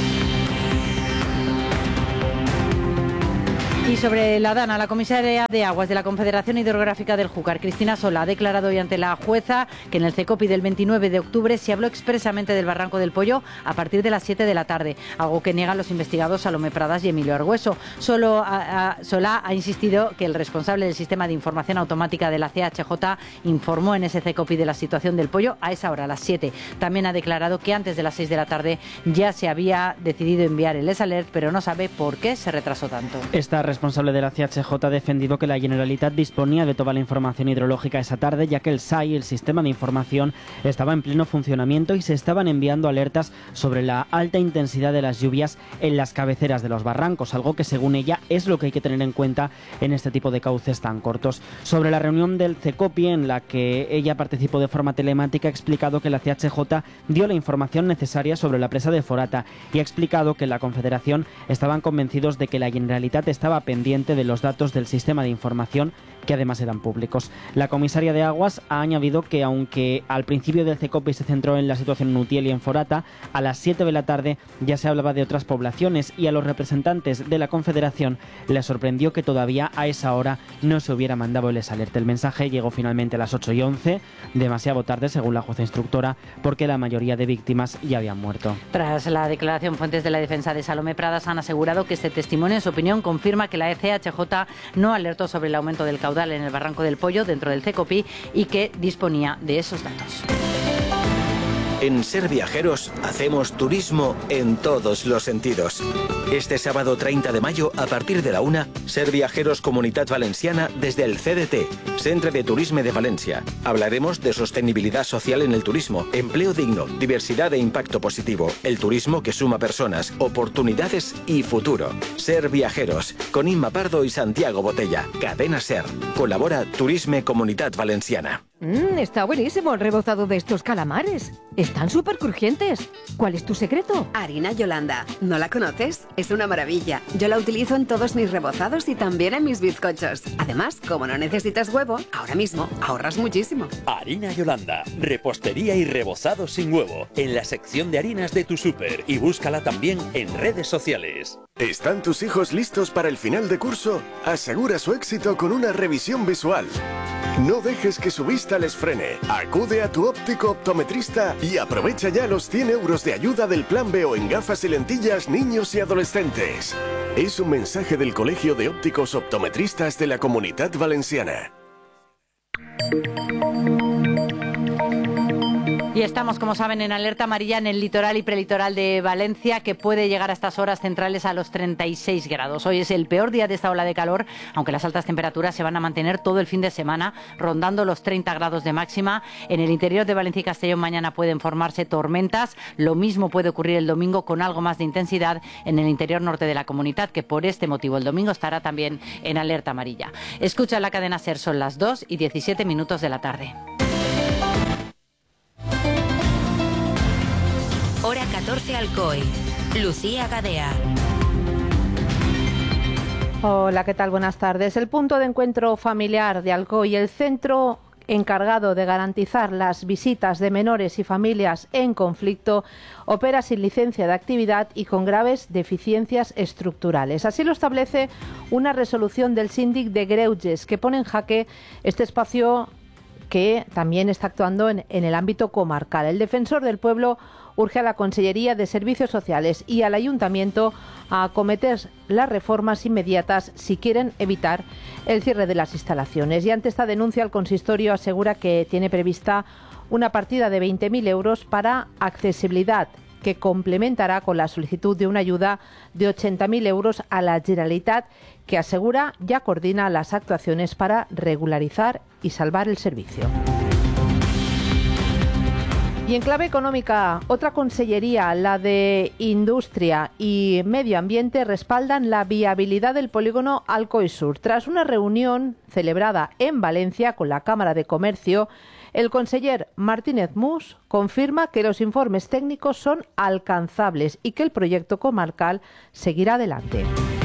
[SPEAKER 15] Y sobre la DANA, la comisaria de Aguas de la Confederación Hidrográfica del Júcar, Cristina Sola, ha declarado hoy ante la jueza que en el CECOPI del veintinueve de octubre se habló expresamente del Barranco del Pollo a partir de las siete de la tarde, algo que niegan los investigados Salomé Pradas y Emilio Argüeso. Solo a, a, Sola ha insistido que el responsable del sistema de información automática de la C H J informó en ese CECOPI de la situación del pollo a esa hora, a las siete. También ha declarado que antes de las seis de la tarde ya se había decidido enviar el S-Alert, pero no sabe por qué se retrasó tanto.
[SPEAKER 22] Esta responsable de la C H J ha defendido que la Generalitat disponía de toda la información hidrológica esa tarde, ya que el S A I, el sistema de información, estaba en pleno funcionamiento y se estaban enviando alertas sobre la alta intensidad de las lluvias en las cabeceras de los barrancos, algo que según ella es lo que hay que tener en cuenta en este tipo de cauces tan cortos. Sobre la reunión del CECOPI, en la que ella participó de forma telemática, ha explicado que la C H J dio la información necesaria sobre la presa de Forata y ha explicado que la Confederación estaban convencidos de que la Generalitat estaba pendiente de los datos del sistema de información, que además eran públicos. La comisaria de Aguas ha añadido que, aunque al principio del CECOPI se centró en la situación en Utiel y en Forata, a las siete de la tarde ya se hablaba de otras poblaciones y a los representantes de la Confederación les sorprendió que todavía a esa hora no se hubiera mandado el S-Alert. El mensaje llegó finalmente a las ocho y once, demasiado tarde según la jueza instructora, porque la mayoría de víctimas ya habían muerto.
[SPEAKER 15] Tras la declaración, fuentes de la defensa de Salomé Pradas han asegurado que este testimonio, en su opinión, confirma que la C H J no alertó sobre el aumento del caudal en el Barranco del Pollo dentro del CECOPI y que disponía de esos datos.
[SPEAKER 4] En Ser Viajeros hacemos turismo en todos los sentidos. Este sábado treinta de mayo, a partir de la una, Ser Viajeros Comunitat Valenciana desde el C D T, Centre de Turisme de Valencia. Hablaremos de sostenibilidad social en el turismo, empleo digno, diversidad e impacto positivo, el turismo que suma personas, oportunidades y futuro. Ser Viajeros, con Inma Pardo y Santiago Botella. Cadena Ser. Colabora Turisme Comunitat Valenciana.
[SPEAKER 5] Mmm, está buenísimo el rebozado de estos calamares. Están súper crujientes. ¿Cuál es tu secreto?
[SPEAKER 24] Harina Yolanda. ¿No la conoces? Es una maravilla. Yo la utilizo en todos mis rebozados y también en mis bizcochos. Además, como no necesitas huevo, ahora mismo ahorras muchísimo.
[SPEAKER 25] Harina Yolanda. Repostería y rebozado sin huevo. En la sección de harinas de tu súper. Y búscala también en redes sociales.
[SPEAKER 26] ¿Están tus hijos listos para el final de curso? Asegura su éxito con una revisión visual. No dejes que su vista les frene. Acude a tu óptico optometrista y aprovecha ya los cien euros de ayuda del Plan B O en gafas y lentillas niños y adolescentes. Es un mensaje del Colegio de Ópticos Optometristas de la Comunitat Valenciana.
[SPEAKER 15] Y estamos, como saben, en alerta amarilla en el litoral y prelitoral de Valencia, que puede llegar a estas horas centrales a los treinta y seis grados. Hoy es el peor día de esta ola de calor, aunque las altas temperaturas se van a mantener todo el fin de semana, rondando los treinta grados de máxima. En el interior de Valencia y Castellón mañana pueden formarse tormentas. Lo mismo puede ocurrir el domingo con algo más de intensidad en el interior norte de la comunidad, que por este motivo el domingo estará también en alerta amarilla. Escucha la cadena SER, son las dos y diecisiete minutos de la tarde.
[SPEAKER 6] Hora catorce Alcoy. Lucía Gadea.
[SPEAKER 27] Hola, ¿qué tal? Buenas tardes. El punto de encuentro familiar de Alcoy, el centro encargado de garantizar las visitas de menores y familias en conflicto, opera sin licencia de actividad y con graves deficiencias estructurales. Así lo establece una resolución del síndic de Greuges, que pone en jaque este espacio que también está actuando en, en el ámbito comarcal. El defensor del pueblo urge a la Consellería de Servicios Sociales y al Ayuntamiento a acometer las reformas inmediatas si quieren evitar el cierre de las instalaciones. Y ante esta denuncia, el consistorio asegura que tiene prevista una partida de veinte mil euros para accesibilidad, que complementará con la solicitud de una ayuda de ochenta mil euros a la Generalitat, que asegura ya coordina las actuaciones para regularizar y salvar el servicio. Y en clave económica, otra consellería, la de Industria y Medio Ambiente, respaldan la viabilidad del polígono Alcoy Sur. Tras una reunión celebrada en Valencia con la Cámara de Comercio, el conseller Martínez Mus confirma que los informes técnicos son alcanzables y que el proyecto comarcal seguirá adelante.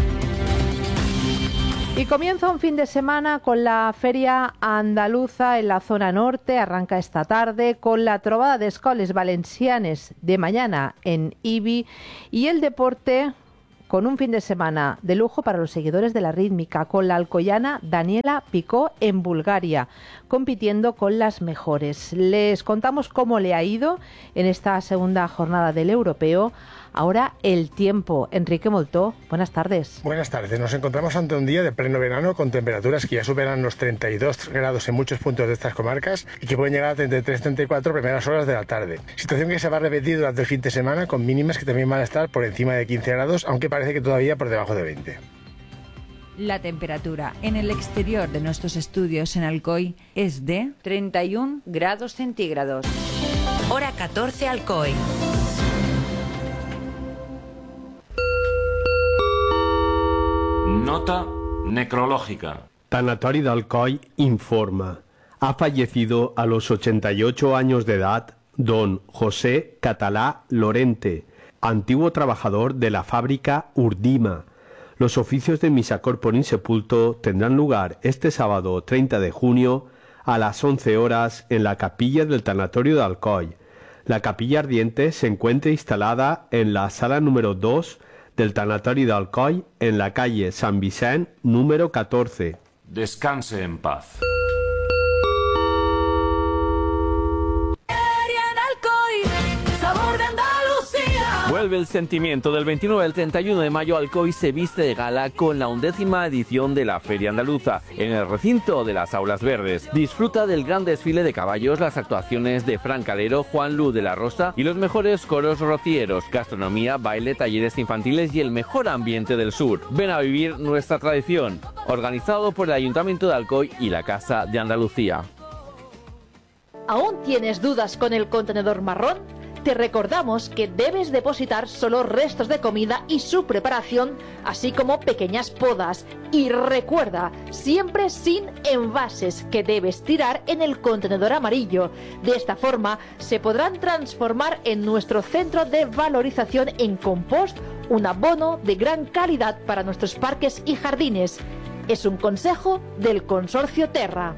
[SPEAKER 27] Y comienza un fin de semana con la Feria Andaluza en la zona norte. Arranca esta tarde con la trobada de escoles valencianes de mañana en Ibi y el deporte con un fin de semana de lujo para los seguidores de la rítmica, con la alcoyana Daniela Picó en Bulgaria, compitiendo con las mejores. Les contamos cómo le ha ido en esta segunda jornada del europeo. Ahora el tiempo. Enrique Moltó, buenas tardes.
[SPEAKER 1] Buenas tardes. Nos encontramos ante un día de pleno verano con temperaturas que ya superan los treinta y dos grados en muchos puntos de estas comarcas y que pueden llegar a treinta y tres treinta y cuatro primeras horas de la tarde. Situación que se va a repetir durante el fin de semana con mínimas que también van a estar por encima de quince grados, aunque parece que todavía por debajo de veinte.
[SPEAKER 2] La temperatura en el exterior de nuestros estudios en Alcoy es de treinta y un grados centígrados.
[SPEAKER 6] Hora catorce, Alcoy.
[SPEAKER 8] Nota necrológica.
[SPEAKER 9] Tanatori d'Alcoi informa. Ha fallecido a los ochenta y ocho años de edad don José Catalá Lorente, antiguo trabajador de la fábrica Urdima. Los oficios de misa corpore sepulto tendrán lugar este sábado treinta de junio a las once horas en la capilla del Tanatorio de Alcoi. La capilla ardiente se encuentra instalada en la sala número dos del Tanatori de Alcoi en la calle San Vicent número catorce.
[SPEAKER 8] Descanse en paz.
[SPEAKER 10] Vuelve el sentimiento. Del veintinueve al treinta y uno de mayo, Alcoy se viste de gala con la undécima edición de la Feria Andaluza en el recinto de las Aulas Verdes. Disfruta del gran desfile de caballos, las actuaciones de Fran Calero, Juan Lu de la Rosa y los mejores coros rocieros, gastronomía, baile, talleres infantiles y el mejor ambiente del sur. Ven a vivir nuestra tradición. Organizado por el Ayuntamiento de Alcoy y la Casa de Andalucía.
[SPEAKER 11] ¿Aún tienes dudas con el contenedor marrón? Te recordamos que debes depositar solo restos de comida y su preparación, así como pequeñas podas. Y recuerda, siempre sin envases, que debes tirar en el contenedor amarillo. De esta forma, se podrán transformar en nuestro centro de valorización en compost, un abono de gran calidad para nuestros parques y jardines. Es un consejo del Consorcio Terra.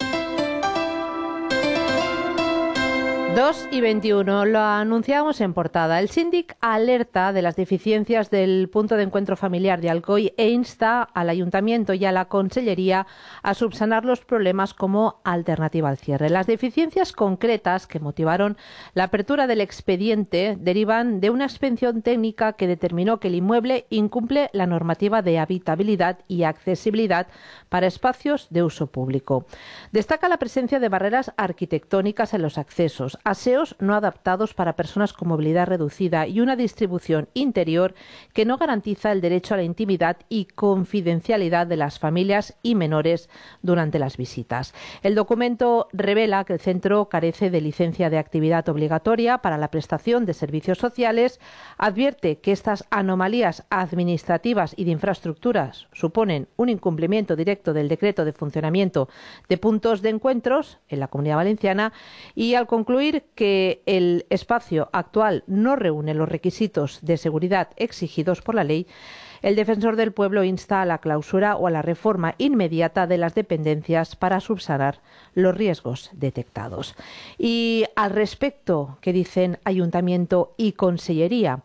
[SPEAKER 27] dos y veintiuno, lo anunciábamos en portada. El síndic alerta de las deficiencias del punto de encuentro familiar de Alcoy e insta al Ayuntamiento y a la Consellería a subsanar los problemas como alternativa al cierre. Las deficiencias concretas que motivaron la apertura del expediente derivan de una inspección técnica que determinó que el inmueble incumple la normativa de habitabilidad y accesibilidad para espacios de uso público. Destaca la presencia de barreras arquitectónicas en los accesos, aseos no adaptados para personas con movilidad reducida y una distribución interior que no garantiza el derecho a la intimidad y confidencialidad de las familias y menores durante las visitas. El documento revela que el centro carece de licencia de actividad obligatoria para la prestación de servicios sociales, advierte que estas anomalías administrativas y de infraestructuras suponen un incumplimiento directo del decreto de funcionamiento de puntos de encuentros en la Comunidad Valenciana y, al concluir que el espacio actual no reúne los requisitos de seguridad exigidos por la ley, el defensor del pueblo insta a la clausura o a la reforma inmediata de las dependencias para subsanar los riesgos detectados. Y al respecto, ¿qué dicen Ayuntamiento y Consellería?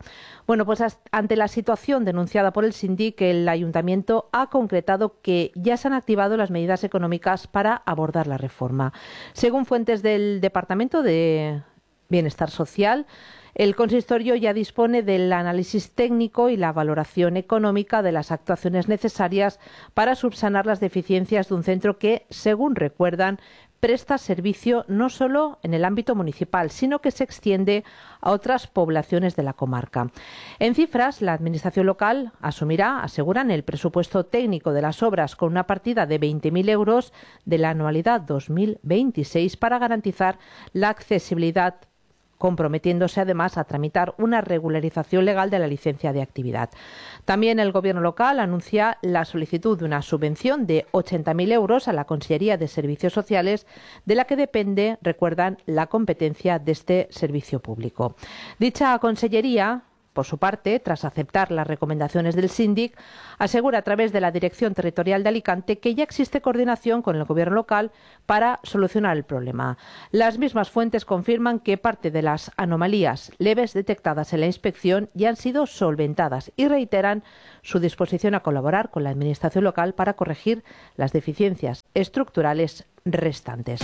[SPEAKER 27] Bueno, pues ante la situación denunciada por el Síndic, el Ayuntamiento ha concretado que ya se han activado las medidas económicas para abordar la reforma. Según fuentes del Departamento de Bienestar Social, el consistorio ya dispone del análisis técnico y la valoración económica de las actuaciones necesarias para subsanar las deficiencias de un centro que, según recuerdan, presta servicio no solo en el ámbito municipal, sino que se extiende a otras poblaciones de la comarca. En cifras, la Administración local asumirá, aseguran, el presupuesto técnico de las obras con una partida de veinte mil euros de la anualidad dos mil veintiséis para garantizar la accesibilidad, comprometiéndose además a tramitar una regularización legal de la licencia de actividad. También el Gobierno local anuncia la solicitud de una subvención de ochenta mil euros a la Consellería de Servicios Sociales, de la que depende, recuerdan, la competencia de este servicio público. Dicha consellería, por su parte, tras aceptar las recomendaciones del Síndic, asegura a través de la Dirección Territorial de Alicante que ya existe coordinación con el Gobierno local para solucionar el problema. Las mismas fuentes confirman que parte de las anomalías leves detectadas en la inspección ya han sido solventadas y reiteran su disposición a colaborar con la Administración local para corregir las deficiencias estructurales restantes.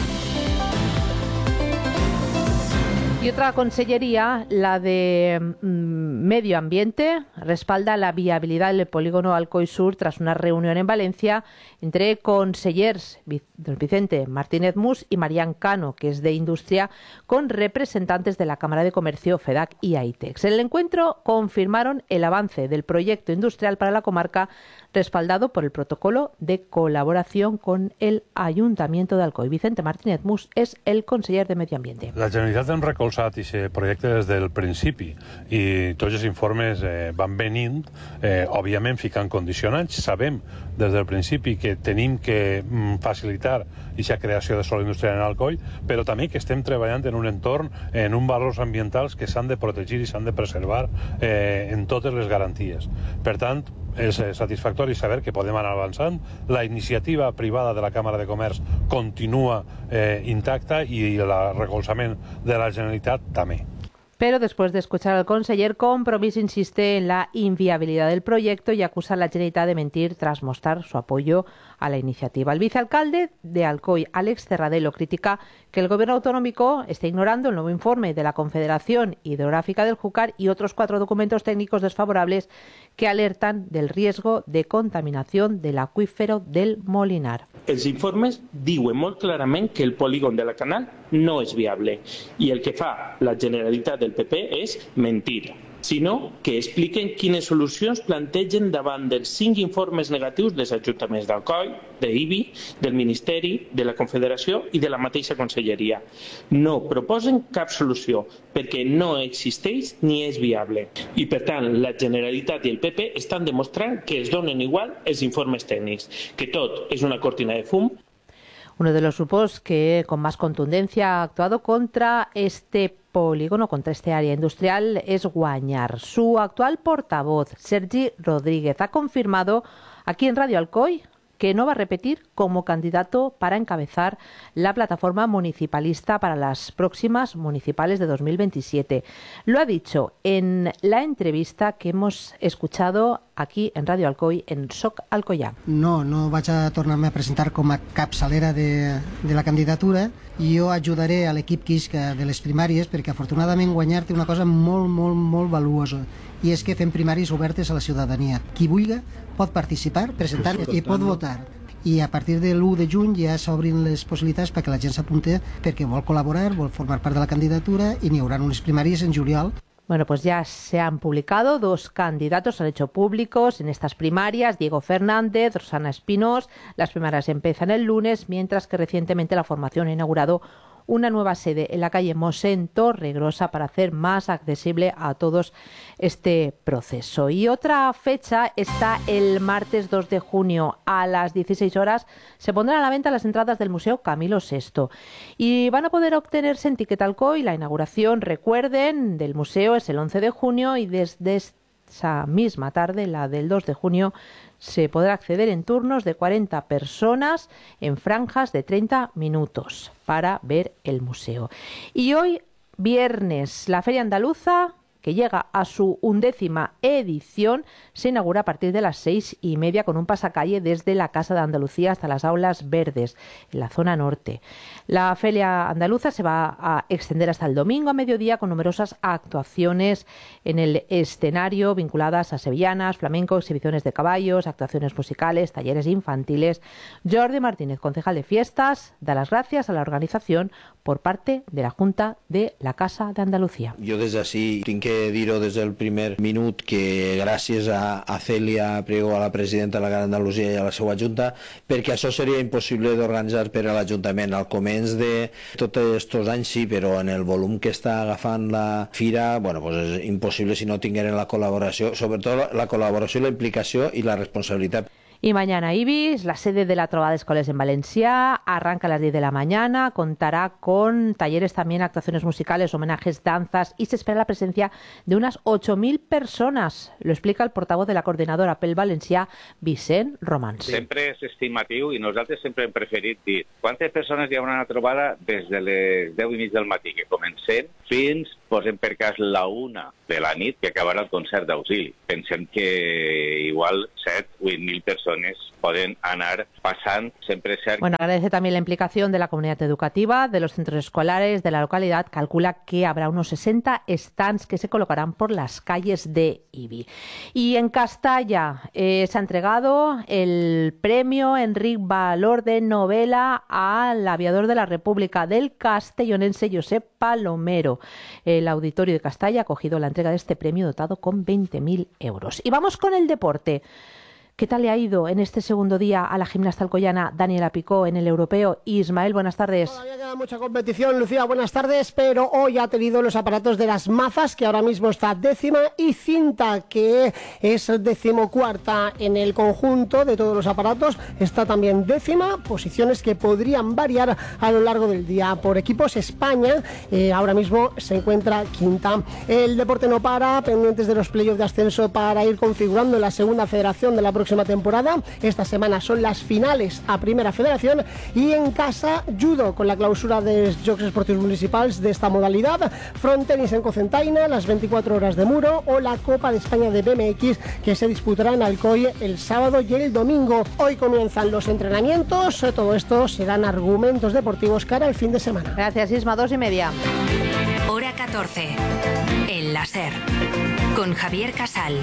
[SPEAKER 27] Y otra consellería, la de mm, Medio Ambiente, respalda la viabilidad del polígono Alcoy Sur tras una reunión en Valencia entre consellers don Vicente Martínez Mus y Marián Cano, que es de Industria, con representantes de la Cámara de Comercio, FEDAC y AITEX. En el encuentro confirmaron el avance del proyecto industrial para la comarca, respaldado por el protocolo de colaboración con el Ayuntamiento de Alcoy. Vicente Martínez Mus és el conseller de Medi Ambiente.
[SPEAKER 7] La Generalitat hem recolzat aquest projecte des del principi i tots els informes eh, van venint, eh, òbviament ficant condicionants. Sabem des del principi que tenim que mm, facilitar aquesta creació de sòl industrial en Alcoi, però també que estem treballant en un entorn, en uns valors ambientals que s'han de protegir i s'han de preservar eh, en totes les garanties. Per tant, és satisfactori saber que podem anar avançant. La iniciativa privada de la Càmera de Comerç continua eh, intacta i el recolzament de la Generalitat també.
[SPEAKER 27] Pero después de escuchar al conseller, Compromís insiste en la inviabilidad del proyecto y acusa a la Generalitat de mentir tras mostrar su apoyo a la iniciativa. El vicealcalde de Alcoy, Àlex Terradelo, critica que el gobierno autonómico esté ignorando el nuevo informe de la Confederación Hidrográfica del Júcar y otros cuatro documentos técnicos desfavorables que alertan del riesgo de contaminación del acuífero del Molinar.
[SPEAKER 12] Els informes diuen molt clarament que el polígon de la Canal no és viable i el que fa la Generalitat del P P és mentir, sinó que expliquen quines solucions plantegen davant dels cinc informes negatius dels ajuntaments d'Alcoi, d'Ibi, del Ministeri, de la Confederació i de la mateixa Conselleria. No proposen cap solució perquè no existeix ni és viable. I per tant, la Generalitat i el P P estan demostrant que es donen igual els informes tècnics, que tot és una cortina de fum.
[SPEAKER 27] Uno de los grupos que con más contundencia ha actuado contra este polígono, contra este área industrial, es Guanyar. Su actual portavoz, Sergi Rodríguez, ha confirmado aquí en Radio Alcoy que no va a repetir como candidato para encabezar la plataforma municipalista para las próximas municipales de dos mil veintisiete. Lo ha dicho en la entrevista que hemos escuchado aquí en Radio Alcoy, en Soc Alcoyà.
[SPEAKER 13] No, no vaig a tornar-me a presentar com a capçalera de, de la candidatura. Jo ajudaré a l'equip Quisca de les primàries perquè afortunadament Guanyar té una cosa molt, molt, molt valuosa i és que fem primàries obertes a la ciutadania. Qui vulgui pot participar, presentar i pot votar. I a partir de l'u de juny ja s'obrin les possibilitats perquè la gent s'apunti perquè vol col·laborar, vol formar part de la candidatura i n'hi haurà unes primàries en juliol.
[SPEAKER 27] Bueno, pues ya se han publicado dos candidatos, se han hecho públicos en estas primarias, Diego Fernández, Rosana Espinós. Las primarias empiezan el lunes, mientras que recientemente la formación ha inaugurado una nueva sede en la calle Mosén Torregrosa para hacer más accesible a todos este proceso. Y otra fecha está el martes dos de junio a las dieciséis horas. Se pondrán a la venta las entradas del Museo Camilo sexto y van a poder obtenerse en Ticket Alcoy. La inauguración, recuerden, del museo es el once de junio y desde esa misma tarde, la del dos de junio, se podrá acceder en turnos de cuarenta personas en franjas de treinta minutos para ver el museo. Y hoy, viernes, la Feria Andaluza, que llega a su undécima edición, se inaugura a partir de las seis y media con un pasacalle desde la Casa de Andalucía hasta las Aulas Verdes, en la zona norte. La Feria Andaluza se va a extender hasta el domingo a mediodía con numerosas actuaciones en el escenario vinculadas a sevillanas, flamenco, exhibiciones de caballos, actuaciones musicales, talleres infantiles. Jordi Martínez, concejal de fiestas, da las gracias a la organización por parte de la Junta de la Casa de Andalucía.
[SPEAKER 14] Jo des d'ací tinc que dir-ho des del primer minut que gràcies a, a Cèlia Priego, a la presidenta de la Casa d'Andalusia i a la seva Junta, perquè això seria impossible d'organitzar per a l'Ajuntament. Al començ de tots aquests anys sí, però en el volum que està agafant la fira, bueno, pues és impossible si no tingueren la col·laboració, sobretot la col·laboració, la implicació i la responsabilitat.
[SPEAKER 27] Y mañana Ibis, la sede de la Trobada de Escoles en Valencia, arranca a las diez de la mañana, contará con talleres también, actuaciones musicales, homenajes, danzas y se espera la presencia de unas ocho mil personas. Lo explica el portavoz de la coordinadora Pel Valencià, Vicent Romans.
[SPEAKER 16] Sempre és estimatiu i nosaltres sempre hem preferit dir quantes persones hi haurà a la trobada des de les deu i mig del matí, que comencem, fins, posem per cas, la una de la nit, que acabarà el concert d'auxili. Pensem que igual set o vuit mil persones pueden anar pasando, siempre ser.
[SPEAKER 27] Bueno, agradece también la implicación de la comunidad educativa, de los centros escolares, de la localidad. Calcula que habrá unos sesenta stands que se colocarán por las calles de Ibi. Y en Castalla eh, se ha entregado el premio Enric Valor de novela al aviador de la República del castellonense Josep Palomero. El Auditorio de Castalla ha acogido la entrega de este premio dotado con veinte mil euros. Y vamos con el deporte. ¿Qué tal le ha ido en este segundo día a la gimnasta alcoyana Daniela Picó en el europeo? Ismael, buenas tardes.
[SPEAKER 17] Todavía queda mucha competición, Lucía, buenas tardes, pero hoy ha tenido los aparatos de las mazas, que ahora mismo está décima, y Cinta, que es decimocuarta en el conjunto de todos los aparatos, está también décima, posiciones que podrían variar a lo largo del día. Por equipos, España eh, ahora mismo se encuentra quinta. El deporte no para, pendientes de los playoffs de ascenso para ir configurando la segunda federación de la próxima temporada. Esta semana son las finales a Primera Federación, y en casa, judo, con la clausura de los Jocs Esportius Municipals de esta modalidad, frontenis en Cocentaina, las veinticuatro horas de muro, o la Copa de España de B M X, que se disputará en Alcoy el sábado y el domingo. Hoy comienzan los entrenamientos, todo esto serán argumentos deportivos cara al fin de semana.
[SPEAKER 27] Gracias, Isma, dos y media.
[SPEAKER 6] Hora catorce, en la SER, con Javier Casal.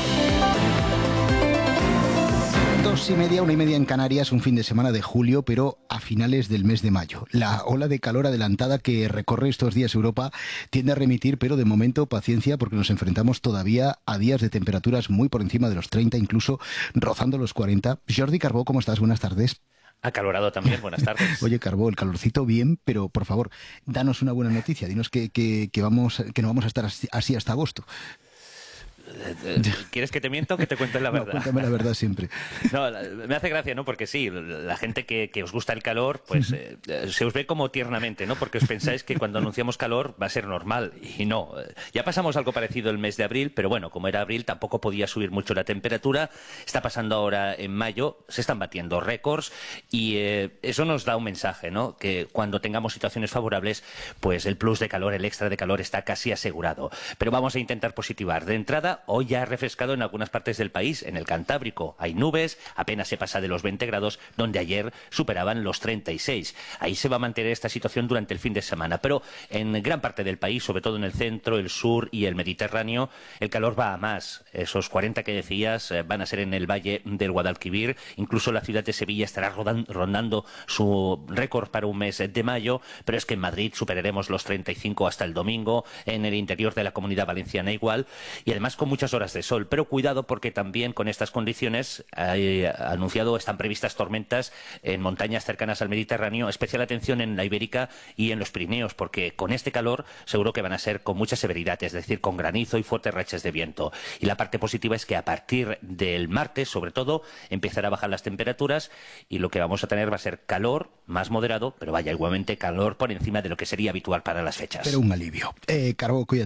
[SPEAKER 18] Dos y media, una y media en Canarias, un fin de semana de julio, pero a finales del mes de mayo. La ola de calor adelantada que recorre estos días Europa tiende a remitir, pero de momento paciencia, porque nos enfrentamos todavía a días de temperaturas muy por encima de los treinta, incluso rozando los cuarenta. Jordi Carbó, ¿cómo estás? Buenas tardes.
[SPEAKER 19] Acalorado también, buenas tardes.
[SPEAKER 18] Oye, Carbó, el calorcito bien, pero por favor, danos una buena noticia. Dinos que, que, que, vamos, que no vamos a estar así, así hasta agosto.
[SPEAKER 19] ¿Quieres que te miento o que te cuente la verdad?
[SPEAKER 18] No, cuéntame la verdad siempre.
[SPEAKER 19] No, me hace gracia, ¿no? Porque sí, la gente que, que os gusta el calor, pues eh, se os ve como tiernamente, ¿no? Porque os pensáis que cuando anunciamos calor va a ser normal, y no. Ya pasamos algo parecido el mes de abril, pero bueno, como era abril tampoco podía subir mucho la temperatura. Está pasando ahora en mayo, se están batiendo récords, y eh, eso nos da un mensaje, ¿no? Que cuando tengamos situaciones favorables, pues el plus de calor, el extra de calor está casi asegurado. Pero vamos a intentar positivar. De entrada, hoy ya ha refrescado en algunas partes del país. En el Cantábrico hay nubes, apenas se pasa de los veinte grados, donde ayer superaban los treinta y seis. Ahí se va a mantener esta situación durante el fin de semana, pero en gran parte del país, sobre todo en el centro, el sur y el Mediterráneo, el calor va a más. Esos cuarenta que decías eh, van a ser en el valle del Guadalquivir. Incluso la ciudad de Sevilla estará rondando su récord para un mes de mayo, pero es que en Madrid superaremos los treinta y cinco hasta el domingo, en el interior de la Comunidad Valenciana igual, y además con muchas horas de sol. Pero cuidado, porque también con estas condiciones hay anunciado, están previstas tormentas en montañas cercanas al Mediterráneo. Especial atención en la Ibérica y en los Pirineos, porque con este calor seguro que van a ser con mucha severidad, es decir, con granizo y fuertes rachas de viento. Y la parte positiva es que a partir del martes, sobre todo, empezará a bajar las temperaturas, y lo que vamos a tener va a ser calor más moderado, pero vaya, igualmente calor por encima de lo que sería habitual para las fechas.
[SPEAKER 18] Pero un alivio. Eh, Carbó, cuídate.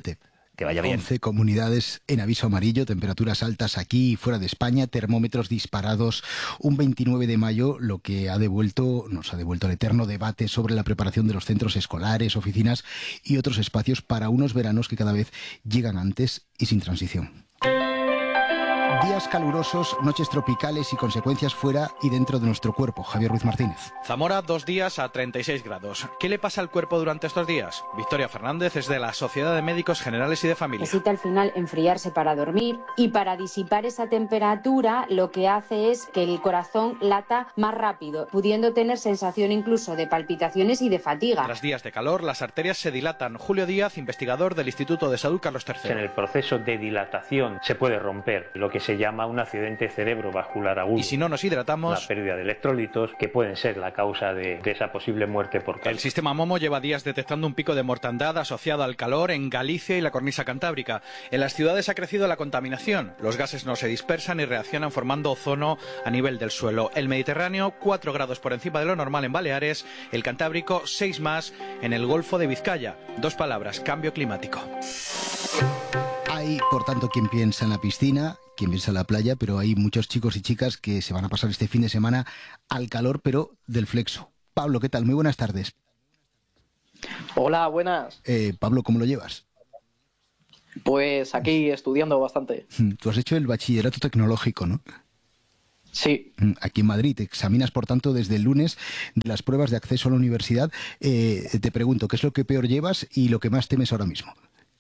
[SPEAKER 19] Que vaya bien.
[SPEAKER 18] once comunidades en aviso amarillo, temperaturas altas aquí y fuera de España, termómetros disparados. Un veintinueve de mayo, lo que ha devuelto, nos ha devuelto el eterno debate sobre la preparación de los centros escolares, oficinas y otros espacios para unos veranos que cada vez llegan antes y sin transición. Días calurosos, noches tropicales y consecuencias fuera y dentro de nuestro cuerpo. Javier Ruiz Martínez.
[SPEAKER 3] Zamora, dos días a treinta y seis grados. ¿Qué le pasa al cuerpo durante estos días? Victoria Fernández es de la Sociedad de Médicos Generales y de Familia.
[SPEAKER 4] Necesita al final enfriarse para dormir y para disipar esa temperatura lo que hace es que el corazón lata más rápido, pudiendo tener sensación incluso de palpitaciones y de fatiga.
[SPEAKER 3] Tras días de calor, las arterias se dilatan. Julio Díaz, investigador del Instituto de Salud Carlos tercero.
[SPEAKER 5] En el proceso de dilatación se puede romper lo que se llama un accidente cerebrovascular agudo.
[SPEAKER 3] Y si no nos hidratamos,
[SPEAKER 5] la pérdida de electrolitos, que pueden ser la causa de, de esa posible muerte por calor.
[SPEAKER 3] El sistema Momo lleva días detectando un pico de mortandad asociado al calor en Galicia y la cornisa cantábrica. En las ciudades ha crecido la contaminación. Los gases no se dispersan y reaccionan formando ozono a nivel del suelo. El Mediterráneo, cuatro grados por encima de lo normal en Baleares. El Cantábrico, seis más en el Golfo de Vizcaya. Dos palabras: cambio climático.
[SPEAKER 18] Hay, por tanto, quien piensa en la piscina, quien piensa en la playa, pero hay muchos chicos y chicas que se van a pasar este fin de semana al calor, pero del flexo. Pablo, ¿qué tal? Muy buenas tardes.
[SPEAKER 20] Hola, buenas.
[SPEAKER 18] Eh, Pablo, ¿cómo lo llevas?
[SPEAKER 20] Pues aquí estudiando bastante.
[SPEAKER 18] Tú has hecho el bachillerato tecnológico, ¿no?
[SPEAKER 20] Sí.
[SPEAKER 18] Aquí en Madrid. Te examinas, por tanto, desde el lunes de las pruebas de acceso a la universidad. Eh, te pregunto, ¿qué es lo que peor llevas y lo que más temes ahora mismo?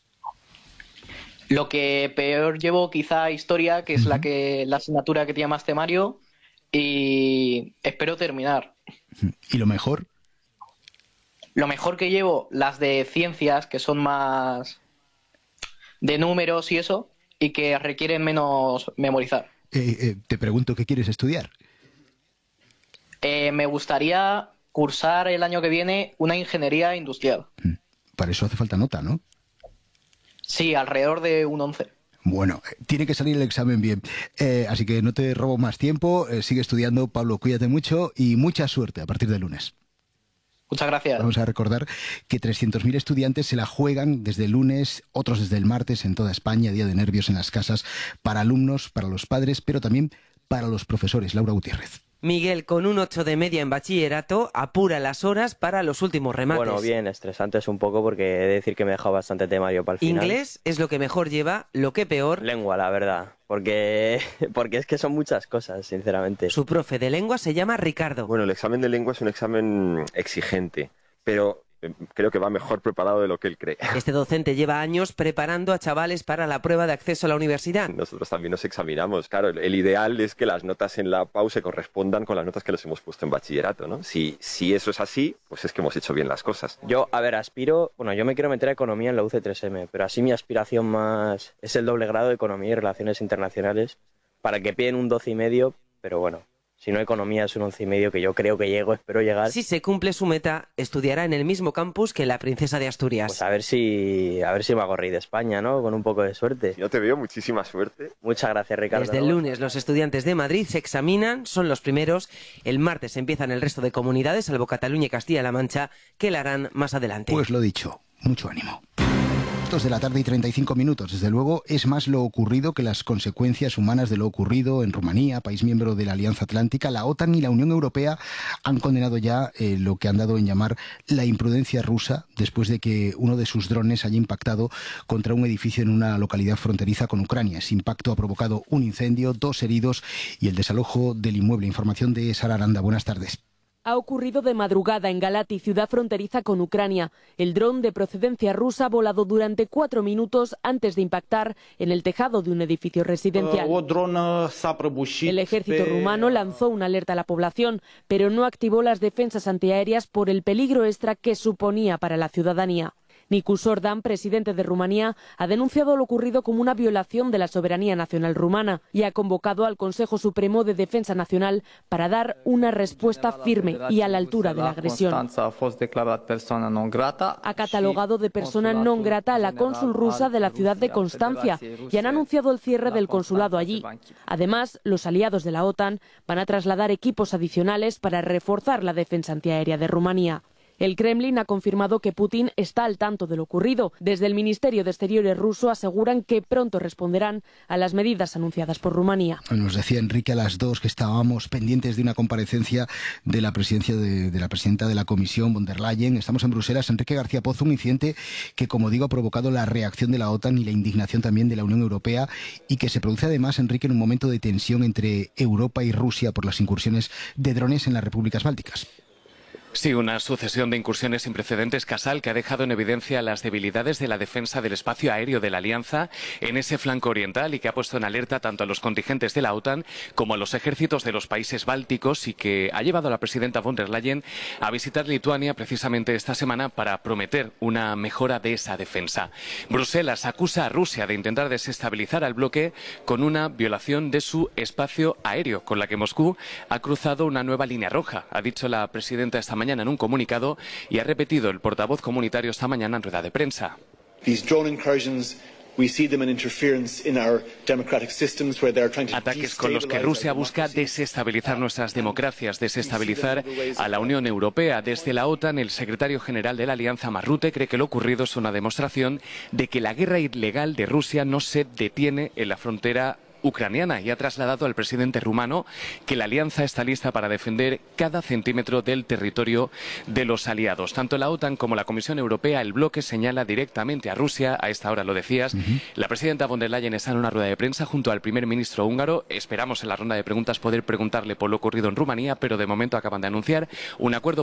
[SPEAKER 20] Lo que peor llevo quizá historia, que es uh-huh. la que la asignatura que tiene más temario, y espero terminar.
[SPEAKER 18] ¿Y lo mejor?
[SPEAKER 20] Lo mejor que llevo, las de ciencias, que son más de números y eso, y que requieren menos memorizar.
[SPEAKER 18] Eh, eh, te pregunto, ¿qué quieres estudiar?
[SPEAKER 20] Eh, me gustaría cursar el año que viene una ingeniería industrial.
[SPEAKER 18] Para eso hace falta nota, ¿no?
[SPEAKER 20] Sí, alrededor de un once.
[SPEAKER 18] Bueno, tiene que salir el examen bien. Eh, así que no te robo más tiempo. Eh, sigue estudiando, Pablo, cuídate mucho y mucha suerte a partir del lunes.
[SPEAKER 20] Muchas gracias.
[SPEAKER 18] Vamos a recordar que trescientos mil estudiantes se la juegan desde el lunes, otros desde el martes en toda España, día de nervios en las casas, para alumnos, para los padres, pero también para los profesores. Laura Gutiérrez.
[SPEAKER 21] Miguel, con un ocho de media en bachillerato, apura las horas para los últimos remates.
[SPEAKER 22] Bueno, bien, estresante es un poco porque he de decir que me he dejado bastante temario para el final.
[SPEAKER 21] Inglés es lo que mejor lleva, lo que peor...
[SPEAKER 22] Lengua, la verdad, porque, porque es que son muchas cosas, sinceramente.
[SPEAKER 21] Su profe de lengua se llama Ricardo.
[SPEAKER 23] Bueno, el examen de lengua es un examen exigente, pero... creo que va mejor preparado de lo que él cree.
[SPEAKER 21] Este docente lleva años preparando a chavales para la prueba de acceso a la universidad.
[SPEAKER 23] Nosotros también nos examinamos. Claro, el ideal es que las notas en la P A U se correspondan con las notas que les hemos puesto en bachillerato, ¿no? Si, si eso es así, pues es que hemos hecho bien las cosas.
[SPEAKER 22] Yo, a ver, aspiro... Bueno, yo me quiero meter a Economía en la U C tres eme, pero así mi aspiración más es el doble grado de Economía y Relaciones Internacionales, para que piden un doce y medio, pero bueno... Si no, Economía es un once y medio que yo creo que llego, espero llegar.
[SPEAKER 21] Si se cumple su meta, estudiará en el mismo campus que la princesa de Asturias.
[SPEAKER 22] Pues a ver si a ver si me hago rey de España, ¿no? Con un poco de suerte.
[SPEAKER 23] Yo te veo muchísima suerte.
[SPEAKER 22] Muchas gracias, Ricardo.
[SPEAKER 21] Desde el lunes los estudiantes de Madrid se examinan, son los primeros. El martes empiezan el resto de comunidades, salvo Cataluña y Castilla-La Mancha, que la harán más adelante.
[SPEAKER 18] Pues lo dicho, mucho ánimo. De la tarde y treinta y cinco minutos. Desde luego, es más lo ocurrido que las consecuencias humanas de lo ocurrido en Rumanía, país miembro de la Alianza Atlántica. La OTAN y la Unión Europea han condenado ya eh, lo que han dado en llamar la imprudencia rusa después de que uno de sus drones haya impactado contra un edificio en una localidad fronteriza con Ucrania. Ese impacto ha provocado un incendio, dos heridos y el desalojo del inmueble. Información de Sara Aranda. Buenas tardes.
[SPEAKER 28] Ha ocurrido de madrugada en Galati, ciudad fronteriza con Ucrania. El dron de procedencia rusa ha volado durante cuatro minutos antes de impactar en el tejado de un edificio residencial. El ejército rumano lanzó una alerta a la población, pero no activó las defensas antiaéreas por el peligro extra que suponía para la ciudadanía. Nicu Sordan, presidente de Rumanía, ha denunciado lo ocurrido como una violación de la soberanía nacional rumana y ha convocado al Consejo Supremo de Defensa Nacional para dar una respuesta firme y a la altura de la agresión. Ha catalogado de persona non grata a la cónsul rusa de la ciudad de Constancia y han anunciado el cierre del consulado allí. Además, los aliados de la OTAN van a trasladar equipos adicionales para reforzar la defensa antiaérea de Rumanía. El Kremlin ha confirmado que Putin está al tanto de lo ocurrido. Desde el Ministerio de Exteriores ruso aseguran que pronto responderán a las medidas anunciadas por Rumanía.
[SPEAKER 18] Nos decía Enrique a las dos que estábamos pendientes de una comparecencia de la presidencia de, de la presidenta de la Comisión, von der Leyen. Estamos en Bruselas. Enrique García Pozo, un incidente que, como digo, ha provocado la reacción de la OTAN y la indignación también de la Unión Europea, y que se produce además, Enrique, en un momento de tensión entre Europa y Rusia por las incursiones de drones en las repúblicas bálticas.
[SPEAKER 1] Sí, una sucesión de incursiones sin precedentes, Casal, que ha dejado en evidencia las debilidades de la defensa del espacio aéreo de la Alianza en ese flanco oriental y que ha puesto en alerta tanto a los contingentes de la OTAN como a los ejércitos de los países bálticos, y que ha llevado a la presidenta von der Leyen a visitar Lituania precisamente esta semana para prometer una mejora de esa defensa. Bruselas acusa a Rusia de intentar desestabilizar al bloque con una violación de su espacio aéreo, con la que Moscú ha cruzado una nueva línea roja, ha dicho la presidenta esta mañana en un comunicado, y ha repetido el portavoz comunitario esta mañana en rueda de prensa. Ataques con los que Rusia busca desestabilizar nuestras democracias, desestabilizar a la Unión Europea. Desde la OTAN, el secretario general de la Alianza, Mark Rutte, cree que lo ocurrido es una demostración de que la guerra ilegal de Rusia no se detiene en la frontera ucraniana, y ha trasladado al presidente rumano que la alianza está lista para defender cada centímetro del territorio de los aliados. Tanto la OTAN como la Comisión Europea, el bloque señala directamente a Rusia. A esta hora lo decías. Uh-huh. La presidenta von der Leyen está en una rueda de prensa junto al primer ministro húngaro. Esperamos en la ronda de preguntas poder preguntarle por lo ocurrido en Rumanía, pero de momento acaban de anunciar un acuerdo